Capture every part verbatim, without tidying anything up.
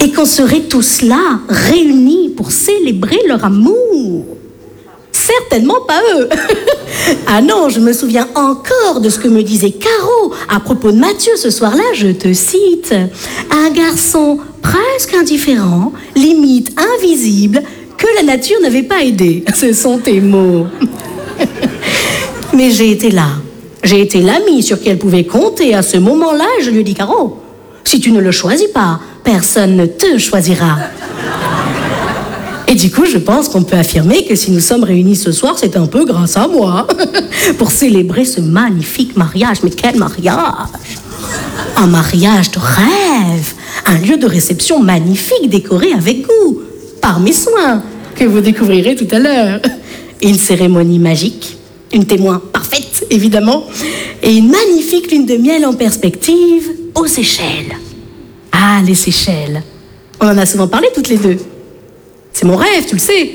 et qu'on serait tous là, réunis pour célébrer leur amour. Certainement pas eux. Ah non, je me souviens encore de ce que me disait Caro à propos de Mathieu ce soir-là, je te cite. Un garçon presque indifférent, limite invisible, que la nature n'avait pas aidé. Ce sont tes mots. Mais j'ai été là. J'ai été l'amie sur qui elle pouvait compter à ce moment-là et je lui ai dit, Caro, si tu ne le choisis pas, personne ne te choisira. Et du coup, je pense qu'on peut affirmer que si nous sommes réunis ce soir, c'est un peu grâce à moi, pour célébrer ce magnifique mariage. Mais quel mariage! Un mariage de rêve, un lieu de réception magnifique décoré avec goût, par mes soins, que vous découvrirez tout à l'heure. Une cérémonie magique, une témoin parfaite, évidemment, et une magnifique lune de miel en perspective aux Seychelles. Ah, les Seychelles. On en a souvent parlé toutes les deux. C'est mon rêve, tu le sais.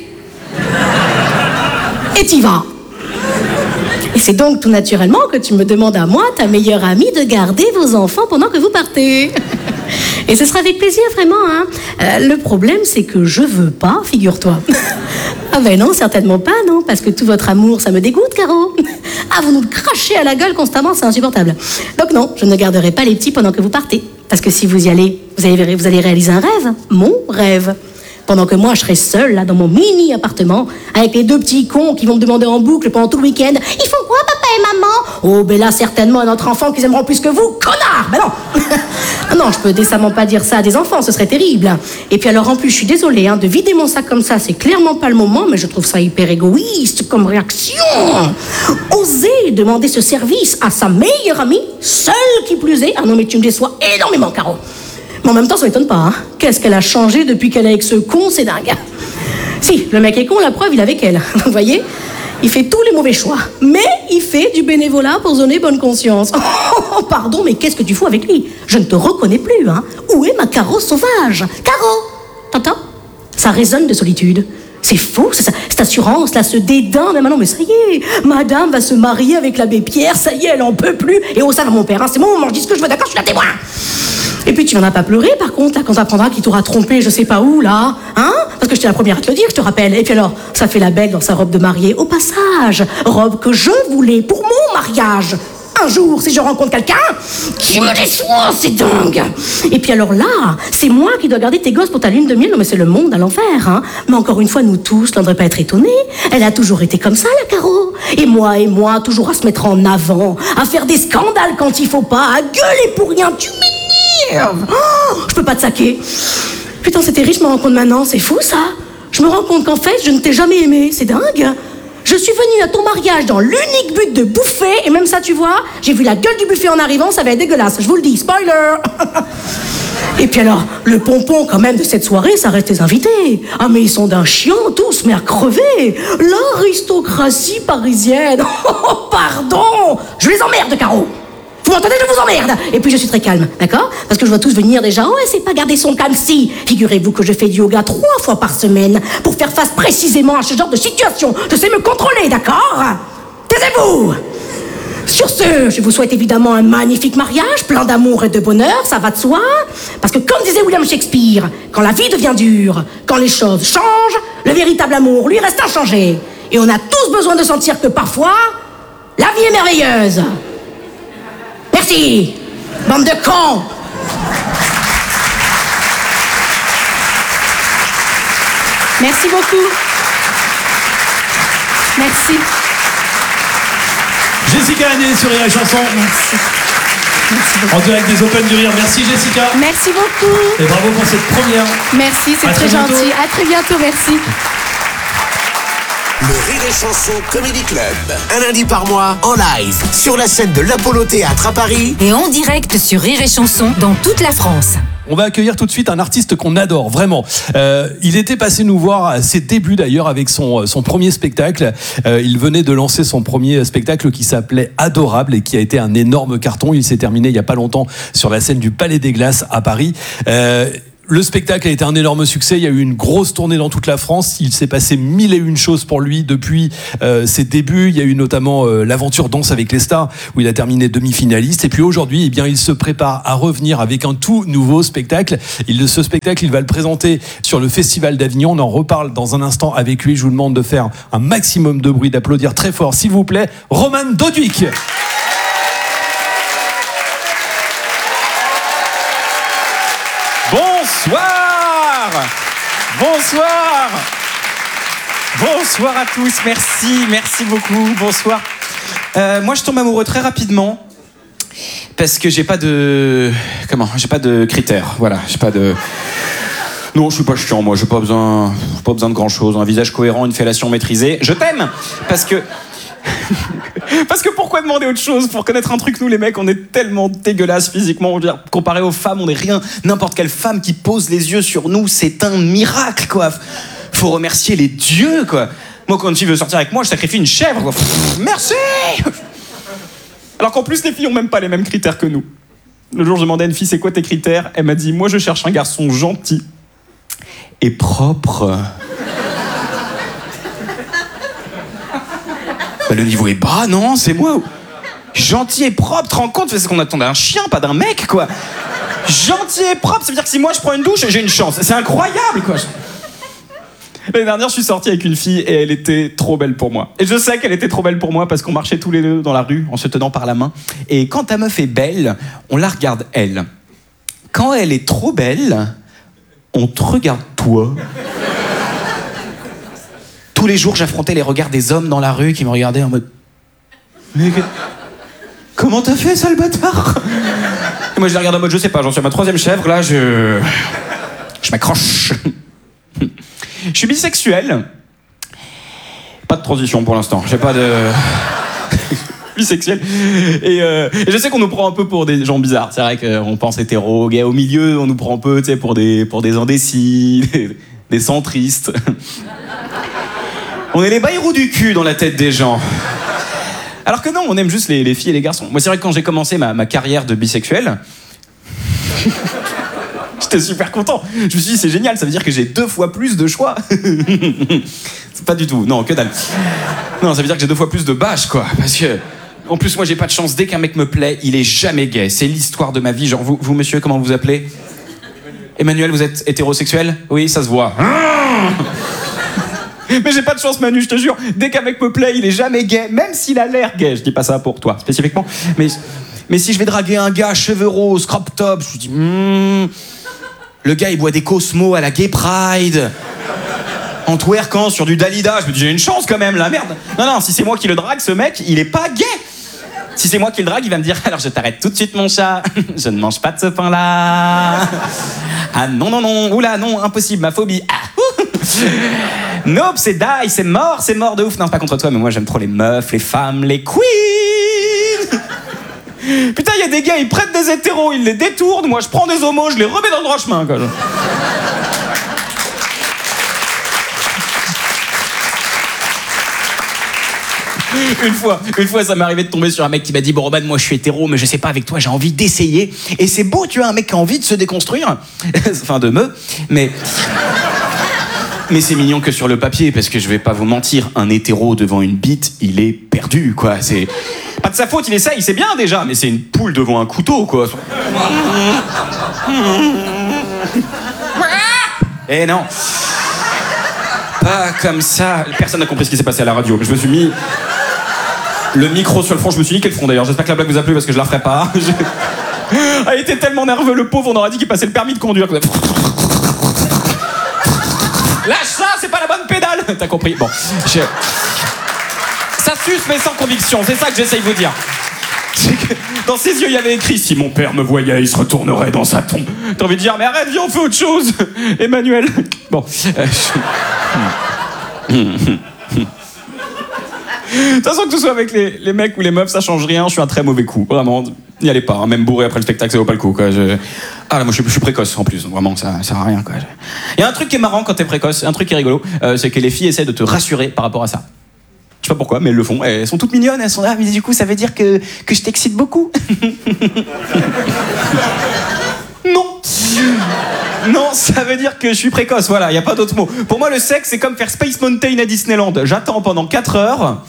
Et t'y vas. Et c'est donc tout naturellement que tu me demandes à moi, ta meilleure amie, de garder vos enfants pendant que vous partez. Et ce sera avec plaisir, vraiment. Hein. Euh, le problème, c'est que je veux pas, figure-toi. Ah ben non, certainement pas, non, parce que tout votre amour, ça me dégoûte, Caro. Ah, vous nous le crachez à la gueule constamment, c'est insupportable. Donc non, je ne garderai pas les petits pendant que vous partez. Parce que si vous y allez, vous allez, vous allez réaliser un rêve, mon rêve. Pendant que moi, je serai seule, là, dans mon mini-appartement, avec les deux petits cons qui vont me demander en boucle pendant tout le week-end, ils font quoi, papa et maman? Oh, ben là, certainement, notre enfant qu'ils aimeront plus que vous, connard! Ben non! Non, je peux décemment pas dire ça à des enfants, ce serait terrible. Et puis alors, en plus, je suis désolée, hein, de vider mon sac comme ça, c'est clairement pas le moment, mais je trouve ça hyper égoïste comme réaction. Oser demander ce service à sa meilleure amie, seule qui plus est. Ah non, mais tu me déçois énormément, Caro. Mais en même temps, ça m'étonne pas, hein. Qu'est-ce qu'elle a changé depuis qu'elle est avec ce con, c'est dingue. Si, le mec est con, la preuve, il est avec elle. Vous voyez? Il fait tous les mauvais choix. Mais il fait du bénévolat pour donner bonne conscience. Oh, pardon, mais qu'est-ce que tu fous avec lui? Je ne te reconnais plus, hein. Où est ma Caro sauvage? Caro! T'entends? Ça résonne de solitude. C'est fou, c'est ça, cette assurance, là, ce dédain. Mais maintenant, mais ça y est, madame va se marier avec l'abbé Pierre, ça y est, elle en peut plus. Et oh, ça va, mon père, hein, c'est bon, je dis ce que je veux, d'accord, je suis la témoin. Et puis tu n'en as pas pleuré, par contre, là, quand t'apprendras qu'il t'aura trompé, je sais pas où, là, hein? Parce que j'étais la première à te le dire, je te rappelle. Et puis alors, ça fait la belle dans sa robe de mariée. Au passage, robe que je voulais pour mon mariage. Un jour, si je rencontre quelqu'un qui me déçoit, c'est dingue. Et puis alors là, c'est moi qui dois garder tes gosses pour ta lune de miel. Non mais c'est le monde à l'envers, hein. Mais encore une fois, nous tous, on ne devrait pas être étonnés. Elle a toujours été comme ça, la Caro. Et moi, et moi, toujours à se mettre en avant, à faire des scandales quand il faut pas, à gueuler pour rien. Tu m'énerves. Oh, je peux pas te saquer. Putain, c'était riche, je me rends compte maintenant, c'est fou ça. Je me rends compte qu'en fait, je ne t'ai jamais aimé, c'est dingue. Je suis venue à ton mariage dans l'unique but de bouffer, et même ça, tu vois, j'ai vu la gueule du buffet en arrivant, ça va être dégueulasse, je vous le dis, spoiler. Et puis alors, le pompon quand même de cette soirée, ça reste les invités. Ah mais ils sont d'un chiant tous, mais à crever. L'aristocratie parisienne. Oh pardon, je les emmerde, Caro. Vous m'entendez, je vous emmerde. Et puis je suis très calme, d'accord? Parce que je vois tous venir déjà. Oh, c'est pas garder son calme, si. Figurez-vous que je fais du yoga trois fois par semaine pour faire face précisément à ce genre de situation. Je sais me contrôler, d'accord? Taisez-vous. Sur ce, je vous souhaite évidemment un magnifique mariage, plein d'amour et de bonheur, ça va de soi. Parce que comme disait William Shakespeare, quand la vie devient dure, quand les choses changent, le véritable amour, lui, reste inchangé. Et on a tous besoin de sentir que parfois, la vie est merveilleuse. Merci, bande de cons. Merci beaucoup. Merci. Jessica Hanné sur Rire et Chanson. Merci. Merci en direct des Open du Rire. Merci Jessica. Merci beaucoup. Et bravo pour cette première. Merci, c'est très, très gentil. À très bientôt, merci. Le Rire et Chanson Comedy Club. Un lundi par mois, en live, sur la scène de l'Apollo Théâtre à Paris. Et en direct sur Rire et Chanson dans toute la France. On va accueillir tout de suite un artiste qu'on adore, vraiment. Euh, il était passé nous voir à ses débuts d'ailleurs avec son, son premier spectacle. Euh, il venait de lancer son premier spectacle qui s'appelait Adorable et qui a été un énorme carton. Il s'est terminé il n'y a pas longtemps sur la scène du Palais des Glaces à Paris. Euh, Le spectacle a été un énorme succès. Il y a eu une grosse tournée dans toute la France. Il s'est passé mille et une choses pour lui depuis euh, ses débuts. Il y a eu notamment euh, l'aventure Danse avec les stars où il a terminé demi-finaliste. Et puis aujourd'hui, eh bien, il se prépare à revenir avec un tout nouveau spectacle. Il, ce spectacle, il va le présenter sur le Festival d'Avignon. On en reparle dans un instant avec lui. Je vous demande de faire un maximum de bruit, d'applaudir très fort, s'il vous plaît, Roman Doduic. Bonsoir. Bonsoir. Bonsoir à tous. Merci, merci beaucoup. Bonsoir. Euh, moi, je tombe amoureux très rapidement parce que j'ai pas de comment, j'ai pas de critères. Voilà, j'ai pas de. Non, je suis pas chiant. Moi, j'ai pas besoin, j'ai pas besoin de grand chose. Un visage cohérent, une fellation maîtrisée. Je t'aime parce que. Parce que pourquoi demander autre chose pour connaître un truc? Nous les mecs on est tellement dégueulasses physiquement, on veut dire, comparé aux femmes on est rien. N'importe quelle femme qui pose les yeux sur nous c'est un miracle quoi. Faut remercier les dieux quoi. Moi quand une fille veut sortir avec moi je sacrifie une chèvre quoi. Pff, merci. Alors qu'en plus les filles ont même pas les mêmes critères que nous. Le jour je demandais à une fille c'est quoi tes critères, elle m'a dit moi je cherche un garçon gentil et propre. Bah, le niveau est bas, non, c'est moi. Gentil et propre, tu te rends compte? C'est ce qu'on attend d'un chien, pas d'un mec, quoi. Gentil et propre, ça veut dire que si moi je prends une douche, j'ai une chance. C'est incroyable, quoi. L'année dernière, je suis sorti avec une fille et elle était trop belle pour moi. Et je sais qu'elle était trop belle pour moi parce qu'on marchait tous les deux dans la rue en se tenant par la main. Et quand ta meuf est belle, on la regarde elle. Quand elle est trop belle, on te regarde toi. Tous les jours, j'affrontais les regards des hommes dans la rue qui me regardaient en mode « Mais que... comment t'as fait, sale bâtard ?» Et moi, je les regarde en mode « Je sais pas, j'en suis à ma troisième chèvre, là, je... je m'accroche. » Je suis bisexuel. Pas de transition pour l'instant, j'ai pas de... bisexuel. Et, euh, et je sais qu'on nous prend un peu pour des gens bizarres. C'est vrai qu'on pense hétéro, gay. Au milieu, on nous prend un peu, tu sais, pour des, pour des indécis, des, des centristes. On est les baïrous du cul dans la tête des gens. Alors que non, on aime juste les, les filles et les garçons. Moi, c'est vrai que quand j'ai commencé ma, ma carrière de bisexuel, j'étais super content. Je me suis dit, c'est génial, ça veut dire que j'ai deux fois plus de choix. C'est pas du tout, non, que dalle. Non, ça veut dire que j'ai deux fois plus de bâches, quoi. Parce que, en plus, moi, j'ai pas de chance. Dès qu'un mec me plaît, il est jamais gay. C'est l'histoire de ma vie. Genre, vous, vous monsieur, comment vous vous appelez? Emmanuel, vous êtes hétérosexuel? Oui, ça se voit. Mais j'ai pas de chance Manu, je te jure. Dès qu'un mec me plaît, il est jamais gay, même s'il a l'air gay. Je dis pas ça pour toi, spécifiquement. Mais, mais si je vais draguer un gars, cheveux roses, crop top, je me dis... Hmm, le gars, il boit des Cosmo à la Gay Pride. En twerkant sur du Dalida. Je me dis, j'ai une chance quand même, la merde. Non, non, si c'est moi qui le drague, ce mec, il est pas gay. Si c'est moi qui le drague, il va me dire, alors je t'arrête tout de suite, mon chat. Je ne mange pas de ce pain-là. Ah non, non, non. Oula, non, impossible, ma phobie. Ah, nope, c'est die, c'est mort, c'est mort de ouf. Non, c'est pas contre toi, mais moi j'aime trop les meufs, les femmes, les queens. Putain, il y a des gars, ils prêtent des hétéros, ils les détournent. Moi, je prends des homos, je les remets dans le droit chemin, quoi. Une fois, une fois, ça m'est arrivé de tomber sur un mec qui m'a dit « Bon, Roman, moi je suis hétéro, mais je sais pas, avec toi, j'ai envie d'essayer. » Et c'est beau, tu vois, un mec qui a envie de se déconstruire. Enfin, de me. Mais... Mais c'est mignon que sur le papier, parce que je vais pas vous mentir, un hétéro devant une bite, il est perdu, quoi. C'est pas de sa faute, il essaye, c'est bien déjà, mais c'est une poule devant un couteau, quoi. Eh non. Pas comme ça. Personne n'a compris ce qui s'est passé à la radio. Je me suis mis le micro sur le front, je me suis dit quel front d'ailleurs. J'espère que la blague vous a plu parce que je la ferai pas. Je... Ah, il était tellement nerveux, le pauvre, on aurait dit qu'il passait le permis de conduire. Lâche ça, c'est pas la bonne pédale. T'as compris? Bon, je... ça suce mais sans conviction, c'est ça que j'essaye de vous dire. Que dans ses yeux, il y avait écrit « Si mon père me voyait, il se retournerait dans sa tombe. » T'as envie de dire « Mais arrête, viens, on fait autre chose. Emmanuel. » Bon. Euh, je... De toute façon, que ce soit avec les, les mecs ou les meufs, ça change rien. Je suis un très mauvais coup. Vraiment, n'y allez pas. Hein. Même bourré après le spectacle, ça vaut pas le coup. Quoi. Je... Ah là, moi, je suis, je suis précoce en plus. Donc, vraiment, ça, ça sert à rien. Il y a un truc qui est marrant quand t'es précoce, un truc qui est rigolo, euh, c'est que les filles essaient de te rassurer par rapport à ça. Je sais pas pourquoi, mais elles le font. Elles sont toutes mignonnes. Elles sont là, mais du coup, ça veut dire que, que je t'excite beaucoup. Non. Non, ça veut dire que je suis précoce, voilà, il n'y a pas d'autre mot. Pour moi, le sexe, c'est comme faire Space Mountain à Disneyland. J'attends pendant quatre heures.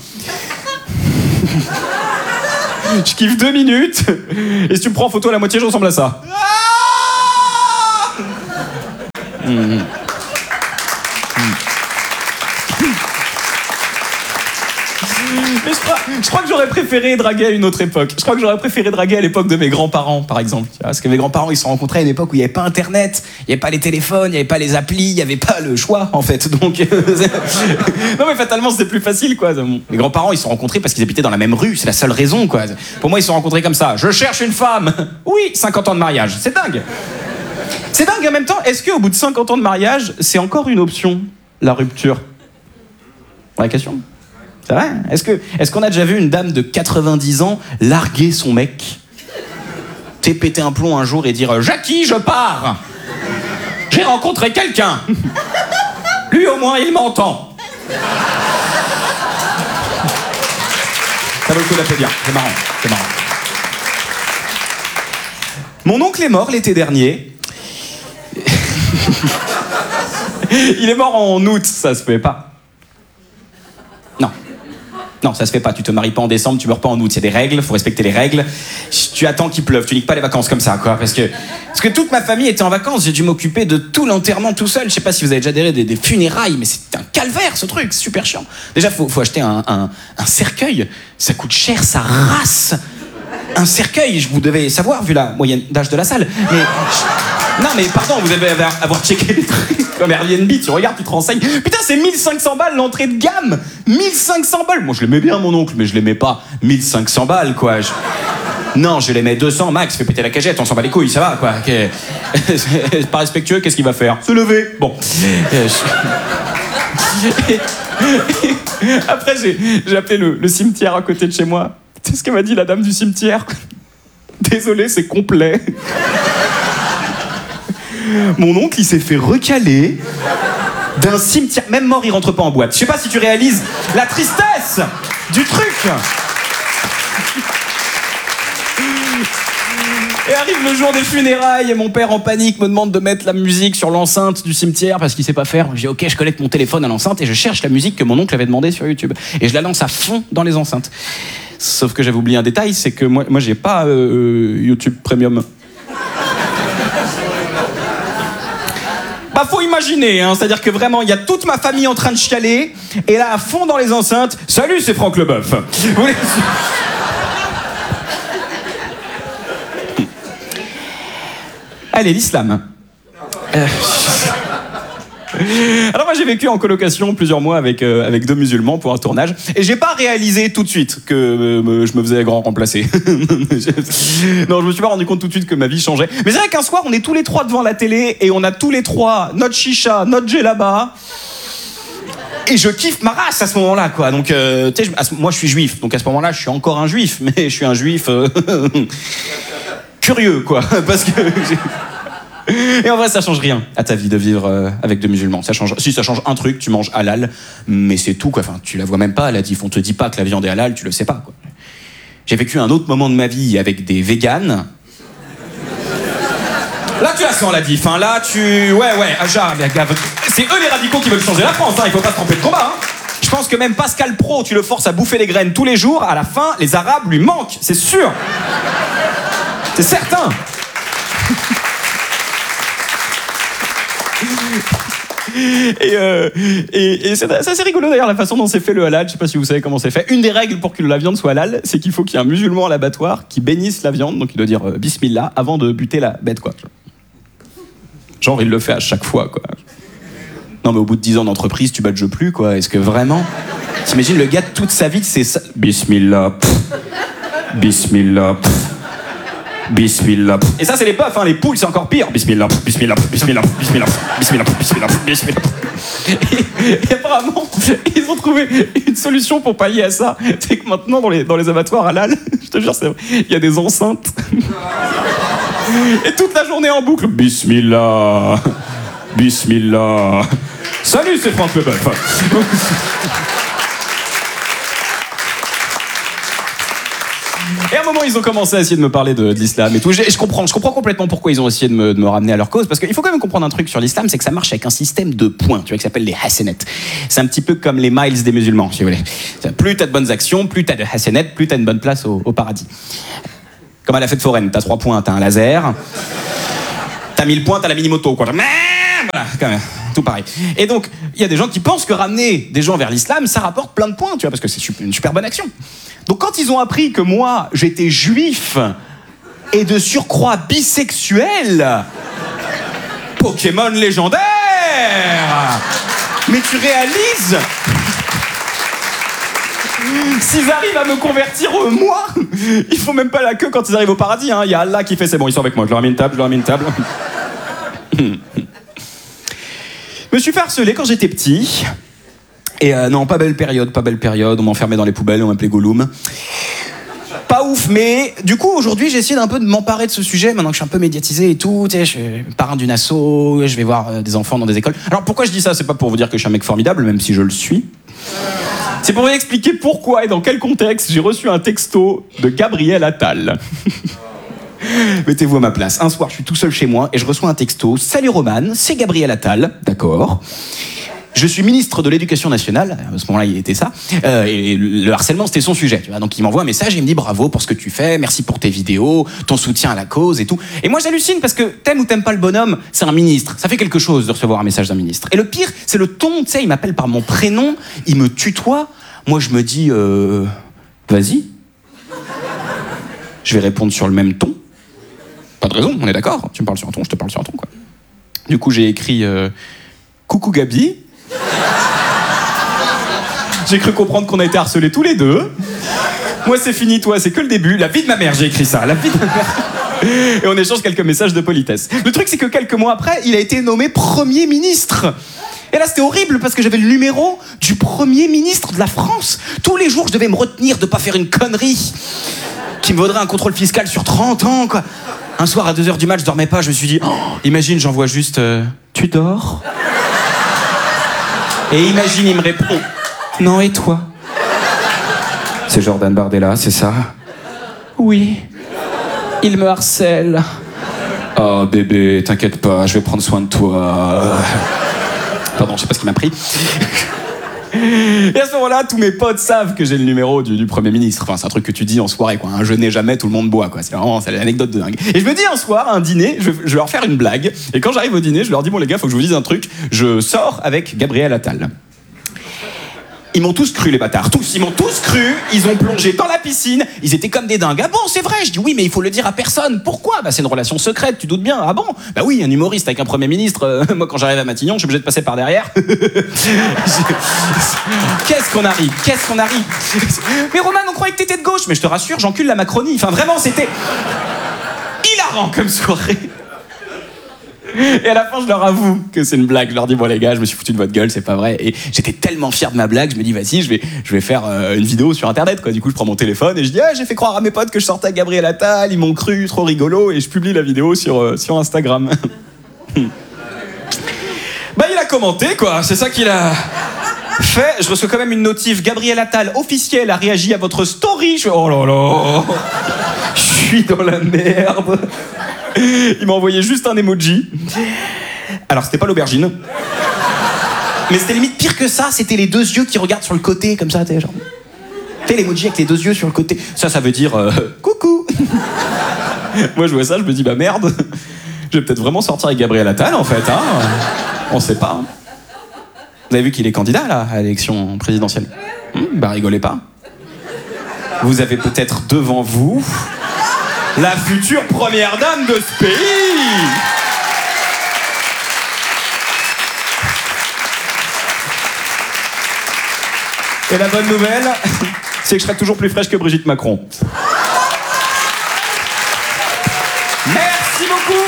Je kiffe deux minutes. Et si tu me prends en photo à la moitié, je ressemble à ça. Mmh. Mais je crois, je crois que j'aurais préféré draguer à une autre époque. Je crois que j'aurais préféré draguer à l'époque de mes grands-parents, par exemple. Parce que mes grands-parents, ils se sont rencontrés à une époque où il n'y avait pas Internet, il n'y avait pas les téléphones, il n'y avait pas les applis, il n'y avait pas le choix, en fait. Donc, non, mais fatalement, c'était plus facile, quoi. Mes grands-parents, ils se sont rencontrés parce qu'ils habitaient dans la même rue. C'est la seule raison, quoi. Pour moi, ils se sont rencontrés comme ça. Je cherche une femme. Oui, cinquante ans de mariage. C'est dingue. C'est dingue en même temps. Est-ce qu'au bout de cinquante ans de mariage, c'est encore une option, la rupture? Vraie question. C'est vrai? Est-ce que, est-ce qu'on a déjà vu une dame de quatre-vingt-dix ans larguer son mec? T'es péter un plomb un jour et dire « Jackie, je pars! J'ai rencontré quelqu'un! Lui, au moins, il m'entend! » Ça vaut le coup d'applaudir. C'est marrant. C'est marrant. Mon oncle est mort l'été dernier. Il est mort en août, ça se fait pas. Non. Non, ça se fait pas. Tu te maries pas en décembre, tu meurs pas en août. Il y a des règles, faut respecter les règles. Tu attends qu'il pleuve, tu niques pas les vacances comme ça, quoi. Parce que, parce que toute ma famille était en vacances, j'ai dû m'occuper de tout l'enterrement tout seul. Je sais pas si vous avez déjà adhéré des, des funérailles, mais c'est un calvaire ce truc, c'est super chiant. Déjà, faut, faut acheter un, un, un cercueil. Ça coûte cher, ça race. Un cercueil, je vous devez savoir, vu la moyenne d'âge de la salle. Mais. Je... Non, mais pardon, vous devez avoir checké les trucs comme Airbnb, tu regardes, tu te renseignes. Putain, c'est mille cinq cents balles l'entrée de gamme! mille cinq cents balles! Moi, je l'aimais bien, mon oncle, mais je l'aimais pas. mille cinq cents balles, quoi. Je... Non, je l'aimais deux cents max, fais péter la cagette, on s'en bat les couilles, ça va, quoi. Okay. Pas respectueux, qu'est-ce qu'il va faire? Se lever. Bon. Après, j'ai, j'ai appelé le, le cimetière à côté de chez moi. Tu sais ce qu'elle m'a dit, la dame du cimetière? Désolé, c'est complet. Mon oncle, il s'est fait recaler d'un cimetière. Même mort, il rentre pas en boîte. Je sais pas si tu réalises la tristesse du truc. Et arrive le jour des funérailles et mon père en panique me demande de mettre la musique sur l'enceinte du cimetière parce qu'il sait pas faire. Je dis ok, je connecte mon téléphone à l'enceinte et je cherche la musique que mon oncle avait demandé sur YouTube. Et je la lance à fond dans les enceintes. Sauf que j'avais oublié un détail, c'est que moi, moi j'ai pas euh, YouTube Premium. Bah faut imaginer, hein, c'est-à-dire que vraiment il y a toute ma famille en train de chialer et là à fond dans les enceintes, salut c'est Franck Leboeuf. Vous voulez... Allez, l'islam. Euh... Alors moi j'ai vécu en colocation plusieurs mois avec, euh, avec deux musulmans pour un tournage et j'ai pas réalisé tout de suite que euh, je me faisais grand remplacer. Non, je me suis pas rendu compte tout de suite que ma vie changeait. Mais c'est vrai qu'un soir on est tous les trois devant la télé et on a tous les trois notre chicha, notre djellaba et je kiffe ma race à ce moment-là, quoi. Donc euh, tu sais, moi je suis juif, donc à ce moment-là je suis encore un juif, mais je suis un juif euh, curieux, quoi, parce que j'ai... Et en vrai, ça change rien à ta vie de vivre euh, avec deux musulmans. Ça change, si ça change un truc, tu manges halal, mais c'est tout, quoi. Enfin, tu la vois même pas, la diff. On te dit pas que la viande est halal, tu le sais pas, quoi. J'ai vécu un autre moment de ma vie avec des véganes. Là, tu la sens, la diff. Hein. Là, tu, ouais, ouais, Aja, c'est eux les radicaux qui veulent changer la France. Hein. Il faut pas se tromper de combat. Hein. Je pense que même Pascal Pro, tu le forces à bouffer des graines tous les jours. À la fin, les Arabes lui manquent, c'est sûr. C'est certain. Et, euh, et, et c'est, c'est assez rigolo d'ailleurs la façon dont c'est fait le halal. Je sais pas si vous savez comment c'est fait. Une des règles pour que la viande soit halal, c'est qu'il faut qu'il y ait un musulman à l'abattoir qui bénisse la viande, donc il doit dire euh, bismillah avant de buter la bête, quoi. Genre il le fait à chaque fois, quoi. Non mais au bout de dix ans d'entreprise, tu badges plus, quoi. Est-ce que vraiment? T'imagines le gars toute sa vie, c'est ça. Bismillah, pff. Bismillah, pff. Bismillah. Et ça c'est les puffs, hein, les poules c'est encore pire. Bismillah, bismillah, bismillah, bismillah, bismillah, bismillah, bismillah. Et, et apparemment, ils ont trouvé une solution pour pallier à ça. C'est que maintenant dans les, dans les abattoirs halal, je te jure, c'est vrai, il y a des enceintes. Et toute la journée en boucle. Bismillah, bismillah. Salut, c'est Franck Leboeuf. Et à un moment moment, ils ont commencé à essayer de me parler de, de l'islam et tout. Je, je comprends, je comprends complètement pourquoi ils ont essayé de me, de me ramener à leur cause, parce qu'il faut quand même comprendre un truc sur l'islam, c'est que ça marche avec un système de points, tu vois, qui s'appelle les hasanat. C'est un petit peu comme les miles des musulmans, si vous voulez. Plus t'as de bonnes actions, plus t'as de hasanat, plus t'as une bonne place au, au paradis. Comme à la fête foraine, t'as trois points, t'as un laser. T'as mille points, t'as la mini-moto, quoi. Voilà, quand même, tout pareil. Et donc, il y a des gens qui pensent que ramener des gens vers l'islam, ça rapporte plein de points, tu vois, parce que c'est une super bonne action. Donc quand ils ont appris que moi, j'étais juif et de surcroît bisexuel, Pokémon légendaire! Mais tu réalises? S'ils arrivent à me convertir, euh, moi, ils font même pas la queue quand ils arrivent au paradis. Il hein. y a Allah qui fait c'est bon, ils sont avec moi. Je leur ai mis une table, je leur ai mis une table. Je me suis fait harceler quand j'étais petit. Et euh, non, pas belle période, pas belle période. On m'enfermait dans les poubelles, on m'appelait Gollum. Pas ouf, mais du coup, aujourd'hui, j'ai essayé d'un peu de m'emparer de ce sujet, maintenant que je suis un peu médiatisé et tout. Tu sais, je suis parrain d'une asso, je vais voir euh, des enfants dans des écoles. Alors pourquoi je dis ça? C'est pas pour vous dire que je suis un mec formidable, même si je le suis. C'est pour vous expliquer pourquoi et dans quel contexte j'ai reçu un texto de Gabriel Attal. Mettez-vous à ma place. Un soir, je suis tout seul chez moi et je reçois un texto. Salut Roman, c'est Gabriel Attal. D'accord. Je suis ministre de l'Éducation nationale. À ce moment-là, il était ça. Euh, et le harcèlement, c'était son sujet. Tu vois. Donc, il m'envoie un message et il me dit bravo pour ce que tu fais, merci pour tes vidéos, ton soutien à la cause et tout. Et moi, j'hallucine parce que t'aimes ou t'aimes pas le bonhomme, c'est un ministre. Ça fait quelque chose de recevoir un message d'un ministre. Et le pire, c'est le ton. Tu sais, il m'appelle par mon prénom, il me tutoie. Moi, je me dis, euh, vas-y. Je vais répondre sur le même ton. Pas de raison, on est d'accord. Tu me parles sur un ton, je te parle sur un ton, quoi. Du coup, j'ai écrit euh, coucou Gabi. J'ai cru comprendre qu'on a été harcelés tous les deux. Moi, c'est fini, toi, c'est que le début. La vie de ma mère, j'ai écrit ça. La vie de ma mère. Et on échange quelques messages de politesse. Le truc, c'est que quelques mois après, il a été nommé Premier ministre. Et là, c'était horrible parce que j'avais le numéro du Premier ministre de la France. Tous les jours, je devais me retenir de pas faire une connerie qui me vaudrait un contrôle fiscal sur trente ans, quoi. Un soir, à deux heures du mat, je dormais pas. Je me suis dit, oh, imagine, j'envoie juste euh, tu dors? Et imagine, il me répond, non, et toi? C'est Jordan Bardella, c'est ça? Oui. Il me harcèle. Oh bébé, t'inquiète pas, je vais prendre soin de toi. Pardon, je sais pas ce qui m'a pris. Et à ce moment-là, tous mes potes savent que j'ai le numéro du, du Premier ministre. Enfin, c'est un truc que tu dis en soirée, quoi. Un jeûner jamais, tout le monde boit, quoi. C'est vraiment, c'est l'anecdote de dingue. Et je me dis un soir, un dîner, je, je vais leur faire une blague. Et quand j'arrive au dîner, je leur dis, bon les gars, faut que je vous dise un truc. Je sors avec Gabriel Attal. Ils m'ont tous cru, les bâtards. Tous, ils m'ont tous cru. Ils ont plongé dans la piscine. Ils étaient comme des dingues. Ah bon, c'est vrai? Je dis oui, mais il faut le dire à personne. Pourquoi? Bah c'est une relation secrète, tu doutes bien. Ah bon? Bah oui, un humoriste avec un Premier ministre. Euh, moi, quand j'arrive à Matignon, je suis obligé de passer par derrière. Qu'est-ce qu'on arrive? Qu'est-ce qu'on arrive? Mais Roman, on croyait que t'étais de gauche. Mais je te rassure, j'encule la Macronie. Enfin, vraiment, c'était hilarant comme soirée. Et à la fin, je leur avoue que c'est une blague. Je leur dis, bon les gars, je me suis foutu de votre gueule, c'est pas vrai. Et j'étais tellement fier de ma blague, je me dis, vas-y, je vais, je vais faire euh, une vidéo sur Internet, quoi. Du coup, je prends mon téléphone et je dis, ah, j'ai fait croire à mes potes que je sortais avec Gabriel Attal, ils m'ont cru, trop rigolo, et je publie la vidéo sur, euh, sur Instagram. Bah, il a commenté, quoi. C'est ça qu'il a fait. Je reçois quand même une notif. Gabriel Attal, officiel, a réagi à votre story. Je fais, oh là là, je suis dans la merde. Il m'a envoyé juste un emoji. Alors, c'était pas l'aubergine. Mais c'était limite pire que ça. C'était les deux yeux qui regardent sur le côté, comme ça, tu sais, genre. Tu sais, l'emoji avec les deux yeux sur le côté. Ça, ça veut dire euh, coucou. Moi, je vois ça, je me dis, bah merde. Je vais peut-être vraiment sortir avec Gabriel Attal, en fait. Hein. On sait pas. Hein. Vous avez vu qu'il est candidat, là, à l'élection présidentielle? Hum, Bah, rigolez pas. Vous avez peut-être devant vous la future première dame de ce pays. Et la bonne nouvelle, c'est que je serai toujours plus fraîche que Brigitte Macron. Merci beaucoup.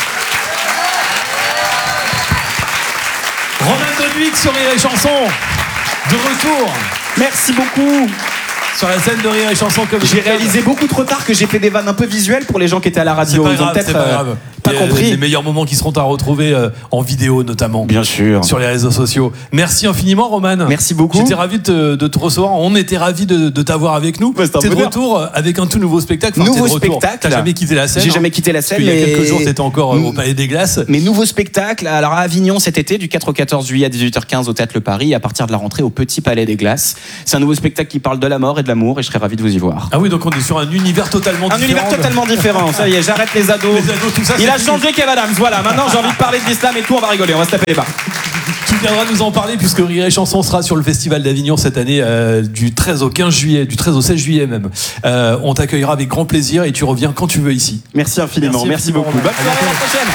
Romain Doduic sur Rire et Chanson, de retour. Merci beaucoup. Sur la scène de Rire et Chanson, comme j'ai réalisé beaucoup trop tard que j'ai fait des vannes un peu visuelles pour les gens qui étaient à la radio. C'est pas Ils ont grave, peut-être c'est pas grave. euh, Pas les, compris. Les meilleurs moments qui seront à retrouver euh, en vidéo notamment. Bien sûr. Sur les réseaux sociaux. Merci infiniment, Roman. Merci beaucoup. J'étais ravi de te, de te recevoir. On était ravis de, de t'avoir avec nous. Bah, c'est un t'es de bonheur. retour avec un tout nouveau spectacle. Enfin, Nouveau t'es de retour. spectacle. T'as jamais quitté la scène. J'ai hein, jamais quitté la scène. Parce qu'il y a mais- quelques jours, t'étais encore euh, au Palais des Glaces. Mes nouveaux spectacles, alors à Avignon cet été, du quatre au quatorze juillet à dix-huit heures quinze au Théâtre Le Paris, et à partir de la rentrée au Petit Palais des Glaces. C'est un nouveau spectacle qui parle de la mort et de l'amour, et je serais ravi de vous y voir. Ah oui, donc on est sur un univers totalement Un différent. univers totalement différent. Ça y est, j'arrête les ados. Les ados, tout ça, Il c'est a fini. changé Kev Adams. Voilà, maintenant j'ai envie de parler de l'islam et tout, on va rigoler, on va se taper les barres. Tu viendras nous en parler puisque Rire et Chanson sera sur le Festival d'Avignon cette année euh, du treize au quinze juillet, du treize au seize juillet même. Euh, on t'accueillera avec grand plaisir et tu reviens quand tu veux ici. Merci infiniment, Merci merci, infiniment, beaucoup. Romain. Bonne soirée, à la prochaine.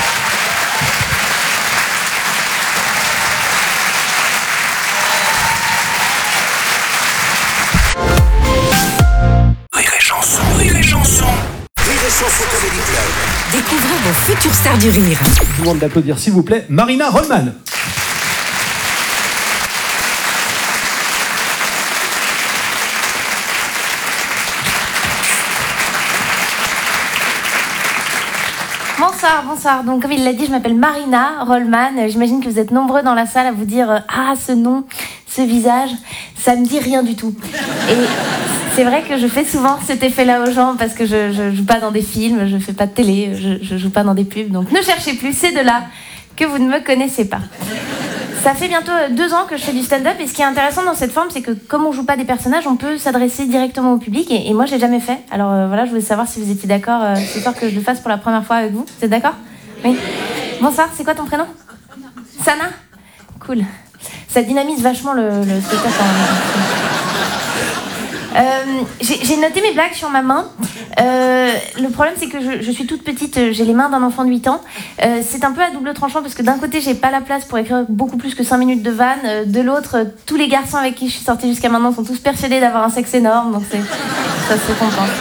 Rire et Chanson, Rire et Chanson. Rire et Chanson Comedy Club. Découvrez vos futures stars du rire. Je vous demande d'applaudir s'il vous plaît Marina Rollman. Bonsoir, bonsoir. Donc, comme il l'a dit, je m'appelle Marina Rollman. Euh, J'imagine que vous êtes nombreux dans la salle à vous dire euh, ah, ce nom, ce visage, ça me dit rien du tout. Et c'est vrai que je fais souvent cet effet-là aux gens parce que je, je joue pas dans des films, je fais pas de télé, je, je joue pas dans des pubs. Donc, ne cherchez plus, c'est de là que vous ne me connaissez pas. Ça fait bientôt deux ans que je fais du stand-up et ce qui est intéressant dans cette forme, c'est que comme on joue pas des personnages, on peut s'adresser directement au public et, et moi, je l'ai jamais fait. Alors euh, voilà, je voulais savoir si vous étiez d'accord euh, ce soir que je le fasse pour la première fois avec vous. Vous êtes d'accord ? Oui. Bonsoir, c'est quoi ton prénom ? Sana ? Cool. Ça dynamise vachement le, le spectacle. Euh, j'ai j'ai noté mes blagues sur ma main. Euh, le problème, c'est que je, je suis toute petite, j'ai les mains d'un enfant de huit ans. Euh, c'est un peu à double tranchant parce que d'un côté, j'ai pas la place pour écrire beaucoup plus que cinq minutes de vanne. Euh, de l'autre, euh, tous les garçons avec qui je suis sortie jusqu'à maintenant sont tous persuadés d'avoir un sexe énorme. Donc c'est, ça se compense.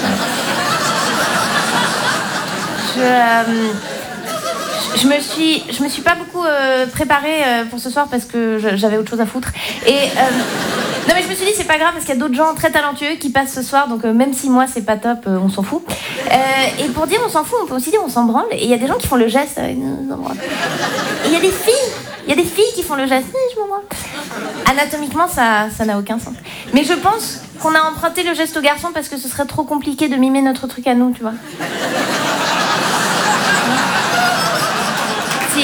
Je, euh, je me suis, je me suis pas beaucoup euh, préparée euh, pour ce soir parce que je- j'avais autre chose à foutre. Et euh, non mais je me suis dit c'est pas grave parce qu'il y a d'autres gens très talentueux qui passent ce soir, donc euh, même si moi c'est pas top, euh, on s'en fout. Euh, et pour dire on s'en fout, on peut aussi dire on s'en branle. Et il y a des gens qui font le geste. euh, on s'en branle. Et il y a des filles, il y a des filles qui font le geste. Eh, je m'en branle. Anatomiquement ça, ça n'a aucun sens. Mais je pense qu'on a emprunté le geste aux garçons parce que ce serait trop compliqué de mimer notre truc à nous, tu vois. Si.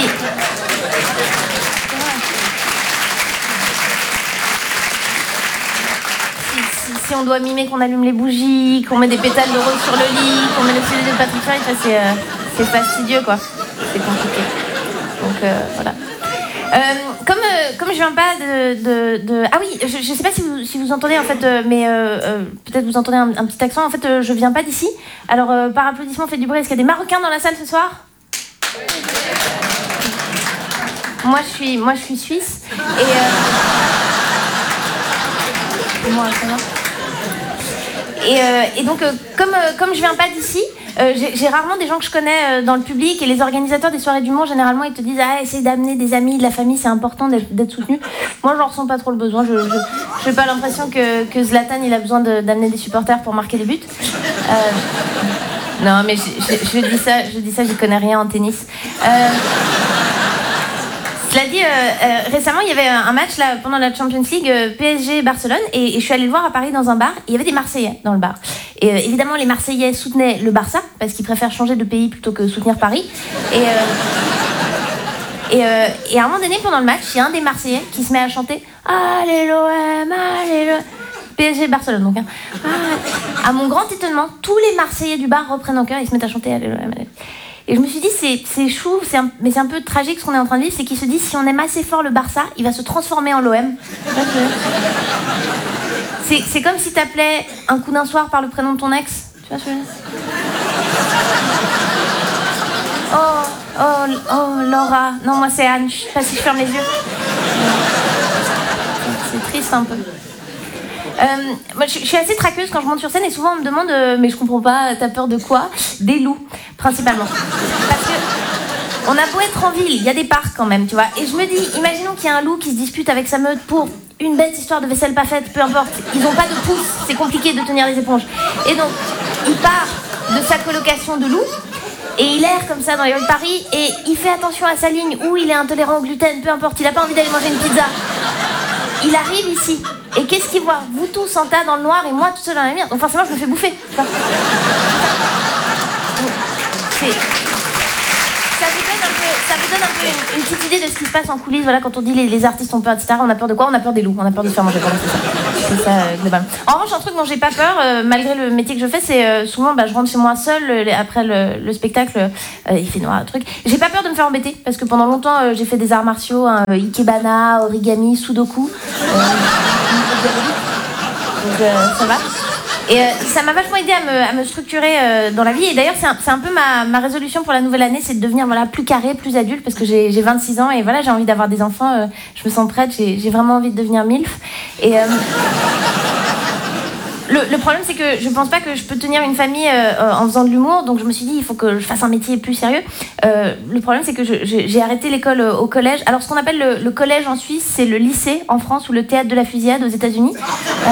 Si, si, si on doit mimer qu'on allume les bougies, qu'on met des pétales de rose sur le lit, qu'on met le C D de Patrick Fiori, ça c'est, euh, c'est fastidieux quoi. C'est compliqué. Donc euh, voilà. Euh, comme, euh, comme je viens pas de, de, de... Ah oui, je, je sais pas si vous, si vous entendez en fait, euh, mais euh, euh, peut-être vous entendez un, un petit accent. En fait, euh, je viens pas d'ici. Alors euh, par applaudissement, faites du bruit. Est-ce qu'il y a des Marocains dans la salle ce soir ? Moi je suis, moi je suis suisse. Et euh... moi, ça va. Et, euh, et donc, euh, comme, euh, comme je viens pas d'ici, euh, j'ai, j'ai rarement des gens que je connais euh, dans le public et les organisateurs des soirées d'humour, généralement, ils te disent ah, essaye d'amener des amis, de la famille, c'est important d'être, d'être soutenu. Moi, je n'en ressens pas trop le besoin. Je n'ai pas l'impression que, que Zlatan, il a besoin de, d'amener des supporters pour marquer des buts. Euh, non, mais je, je, je dis ça, je dis ça, j'y connais rien en tennis. Euh, Cela dit, euh, euh, récemment, il y avait un match là, pendant la Champions League euh, P S G-Barcelone et, et je suis allée le voir à Paris dans un bar. Et il y avait des Marseillais dans le bar. Et euh, évidemment, les Marseillais soutenaient le Barça parce qu'ils préfèrent changer de pays plutôt que soutenir Paris. Et, euh, et, euh, et à un moment donné, pendant le match, il y a un des Marseillais qui se met à chanter « Allez l'O M, allez l'O M » P S G-Barcelone, donc. Hein. Ah, à mon grand étonnement, tous les Marseillais du bar reprennent en chœur et se mettent à chanter « Allez l'O M, allez ». Et je me suis dit, c'est, c'est chou, c'est un, mais c'est un peu tragique ce qu'on est en train de vivre, c'est qu'ils se disent, si on aime assez fort le Barça, il va se transformer en l'O M. C'est, c'est comme si t'appelais un coup d'un soir par le prénom de ton ex. Tu vois ce que je veux dire ? Oh, oh, oh, Laura. Non, moi c'est Anne, je sais pas si je ferme les yeux. C'est triste un peu. Euh, moi, je, je suis assez traqueuse quand je monte sur scène et souvent on me demande euh, mais je comprends pas, t'as peur de quoi ? Des loups, principalement. Parce que on a beau être en ville, il y a des parcs quand même, tu vois. Et je me dis, imaginons qu'il y a un loup qui se dispute avec sa meute pour une bête histoire de vaisselle pas faite, peu importe. Ils ont pas de pouce, c'est compliqué de tenir les éponges. Et donc, il part de sa colocation de loup Et il erre comme ça dans les rues de Paris et il fait attention à sa ligne où il est intolérant au gluten, peu importe, il a pas envie d'aller manger une pizza. Il arrive ici et qu'est-ce qu'il voit? Vous tous en tas dans le noir et moi tout seul dans la lumière. Donc forcément je me fais bouffer. C'est... Ça vous donne un peu, ça vous donne un peu une, une petite idée de ce qui se passe en coulisses. Voilà, quand on dit les, les artistes ont peur, et cetera. On a peur de quoi? On a peur des loups, on a peur de se faire manger. Voilà, c'est ça, c'est ça euh, globalement. En revanche, un truc dont j'ai pas peur, euh, malgré le métier que je fais, c'est euh, souvent, bah, je rentre chez moi seule euh, après le, le spectacle. Euh, il fait noir, le truc. J'ai pas peur de me faire embêter parce que pendant longtemps, euh, j'ai fait des arts martiaux, hein, ikebana, origami, sudoku. Euh, donc euh, ça va. Et euh, ça m'a vachement aidé à me, à me structurer euh, dans la vie. Et d'ailleurs, c'est un, c'est un peu ma, ma résolution pour la nouvelle année, c'est de devenir voilà, plus carré, plus adulte, parce que j'ai, j'ai vingt-six ans et voilà, j'ai envie d'avoir des enfants. Euh, je me sens prête, j'ai, j'ai vraiment envie de devenir milf. Et euh, le, le problème, c'est que je pense pas que je peux tenir une famille euh, en faisant de l'humour. Donc je me suis dit, il faut que je fasse un métier plus sérieux. Euh, le problème, c'est que je, je, j'ai arrêté l'école euh, au collège. Alors, ce qu'on appelle le, le collège en Suisse, c'est le lycée en France ou le théâtre de la fusillade aux États-Unis. Euh,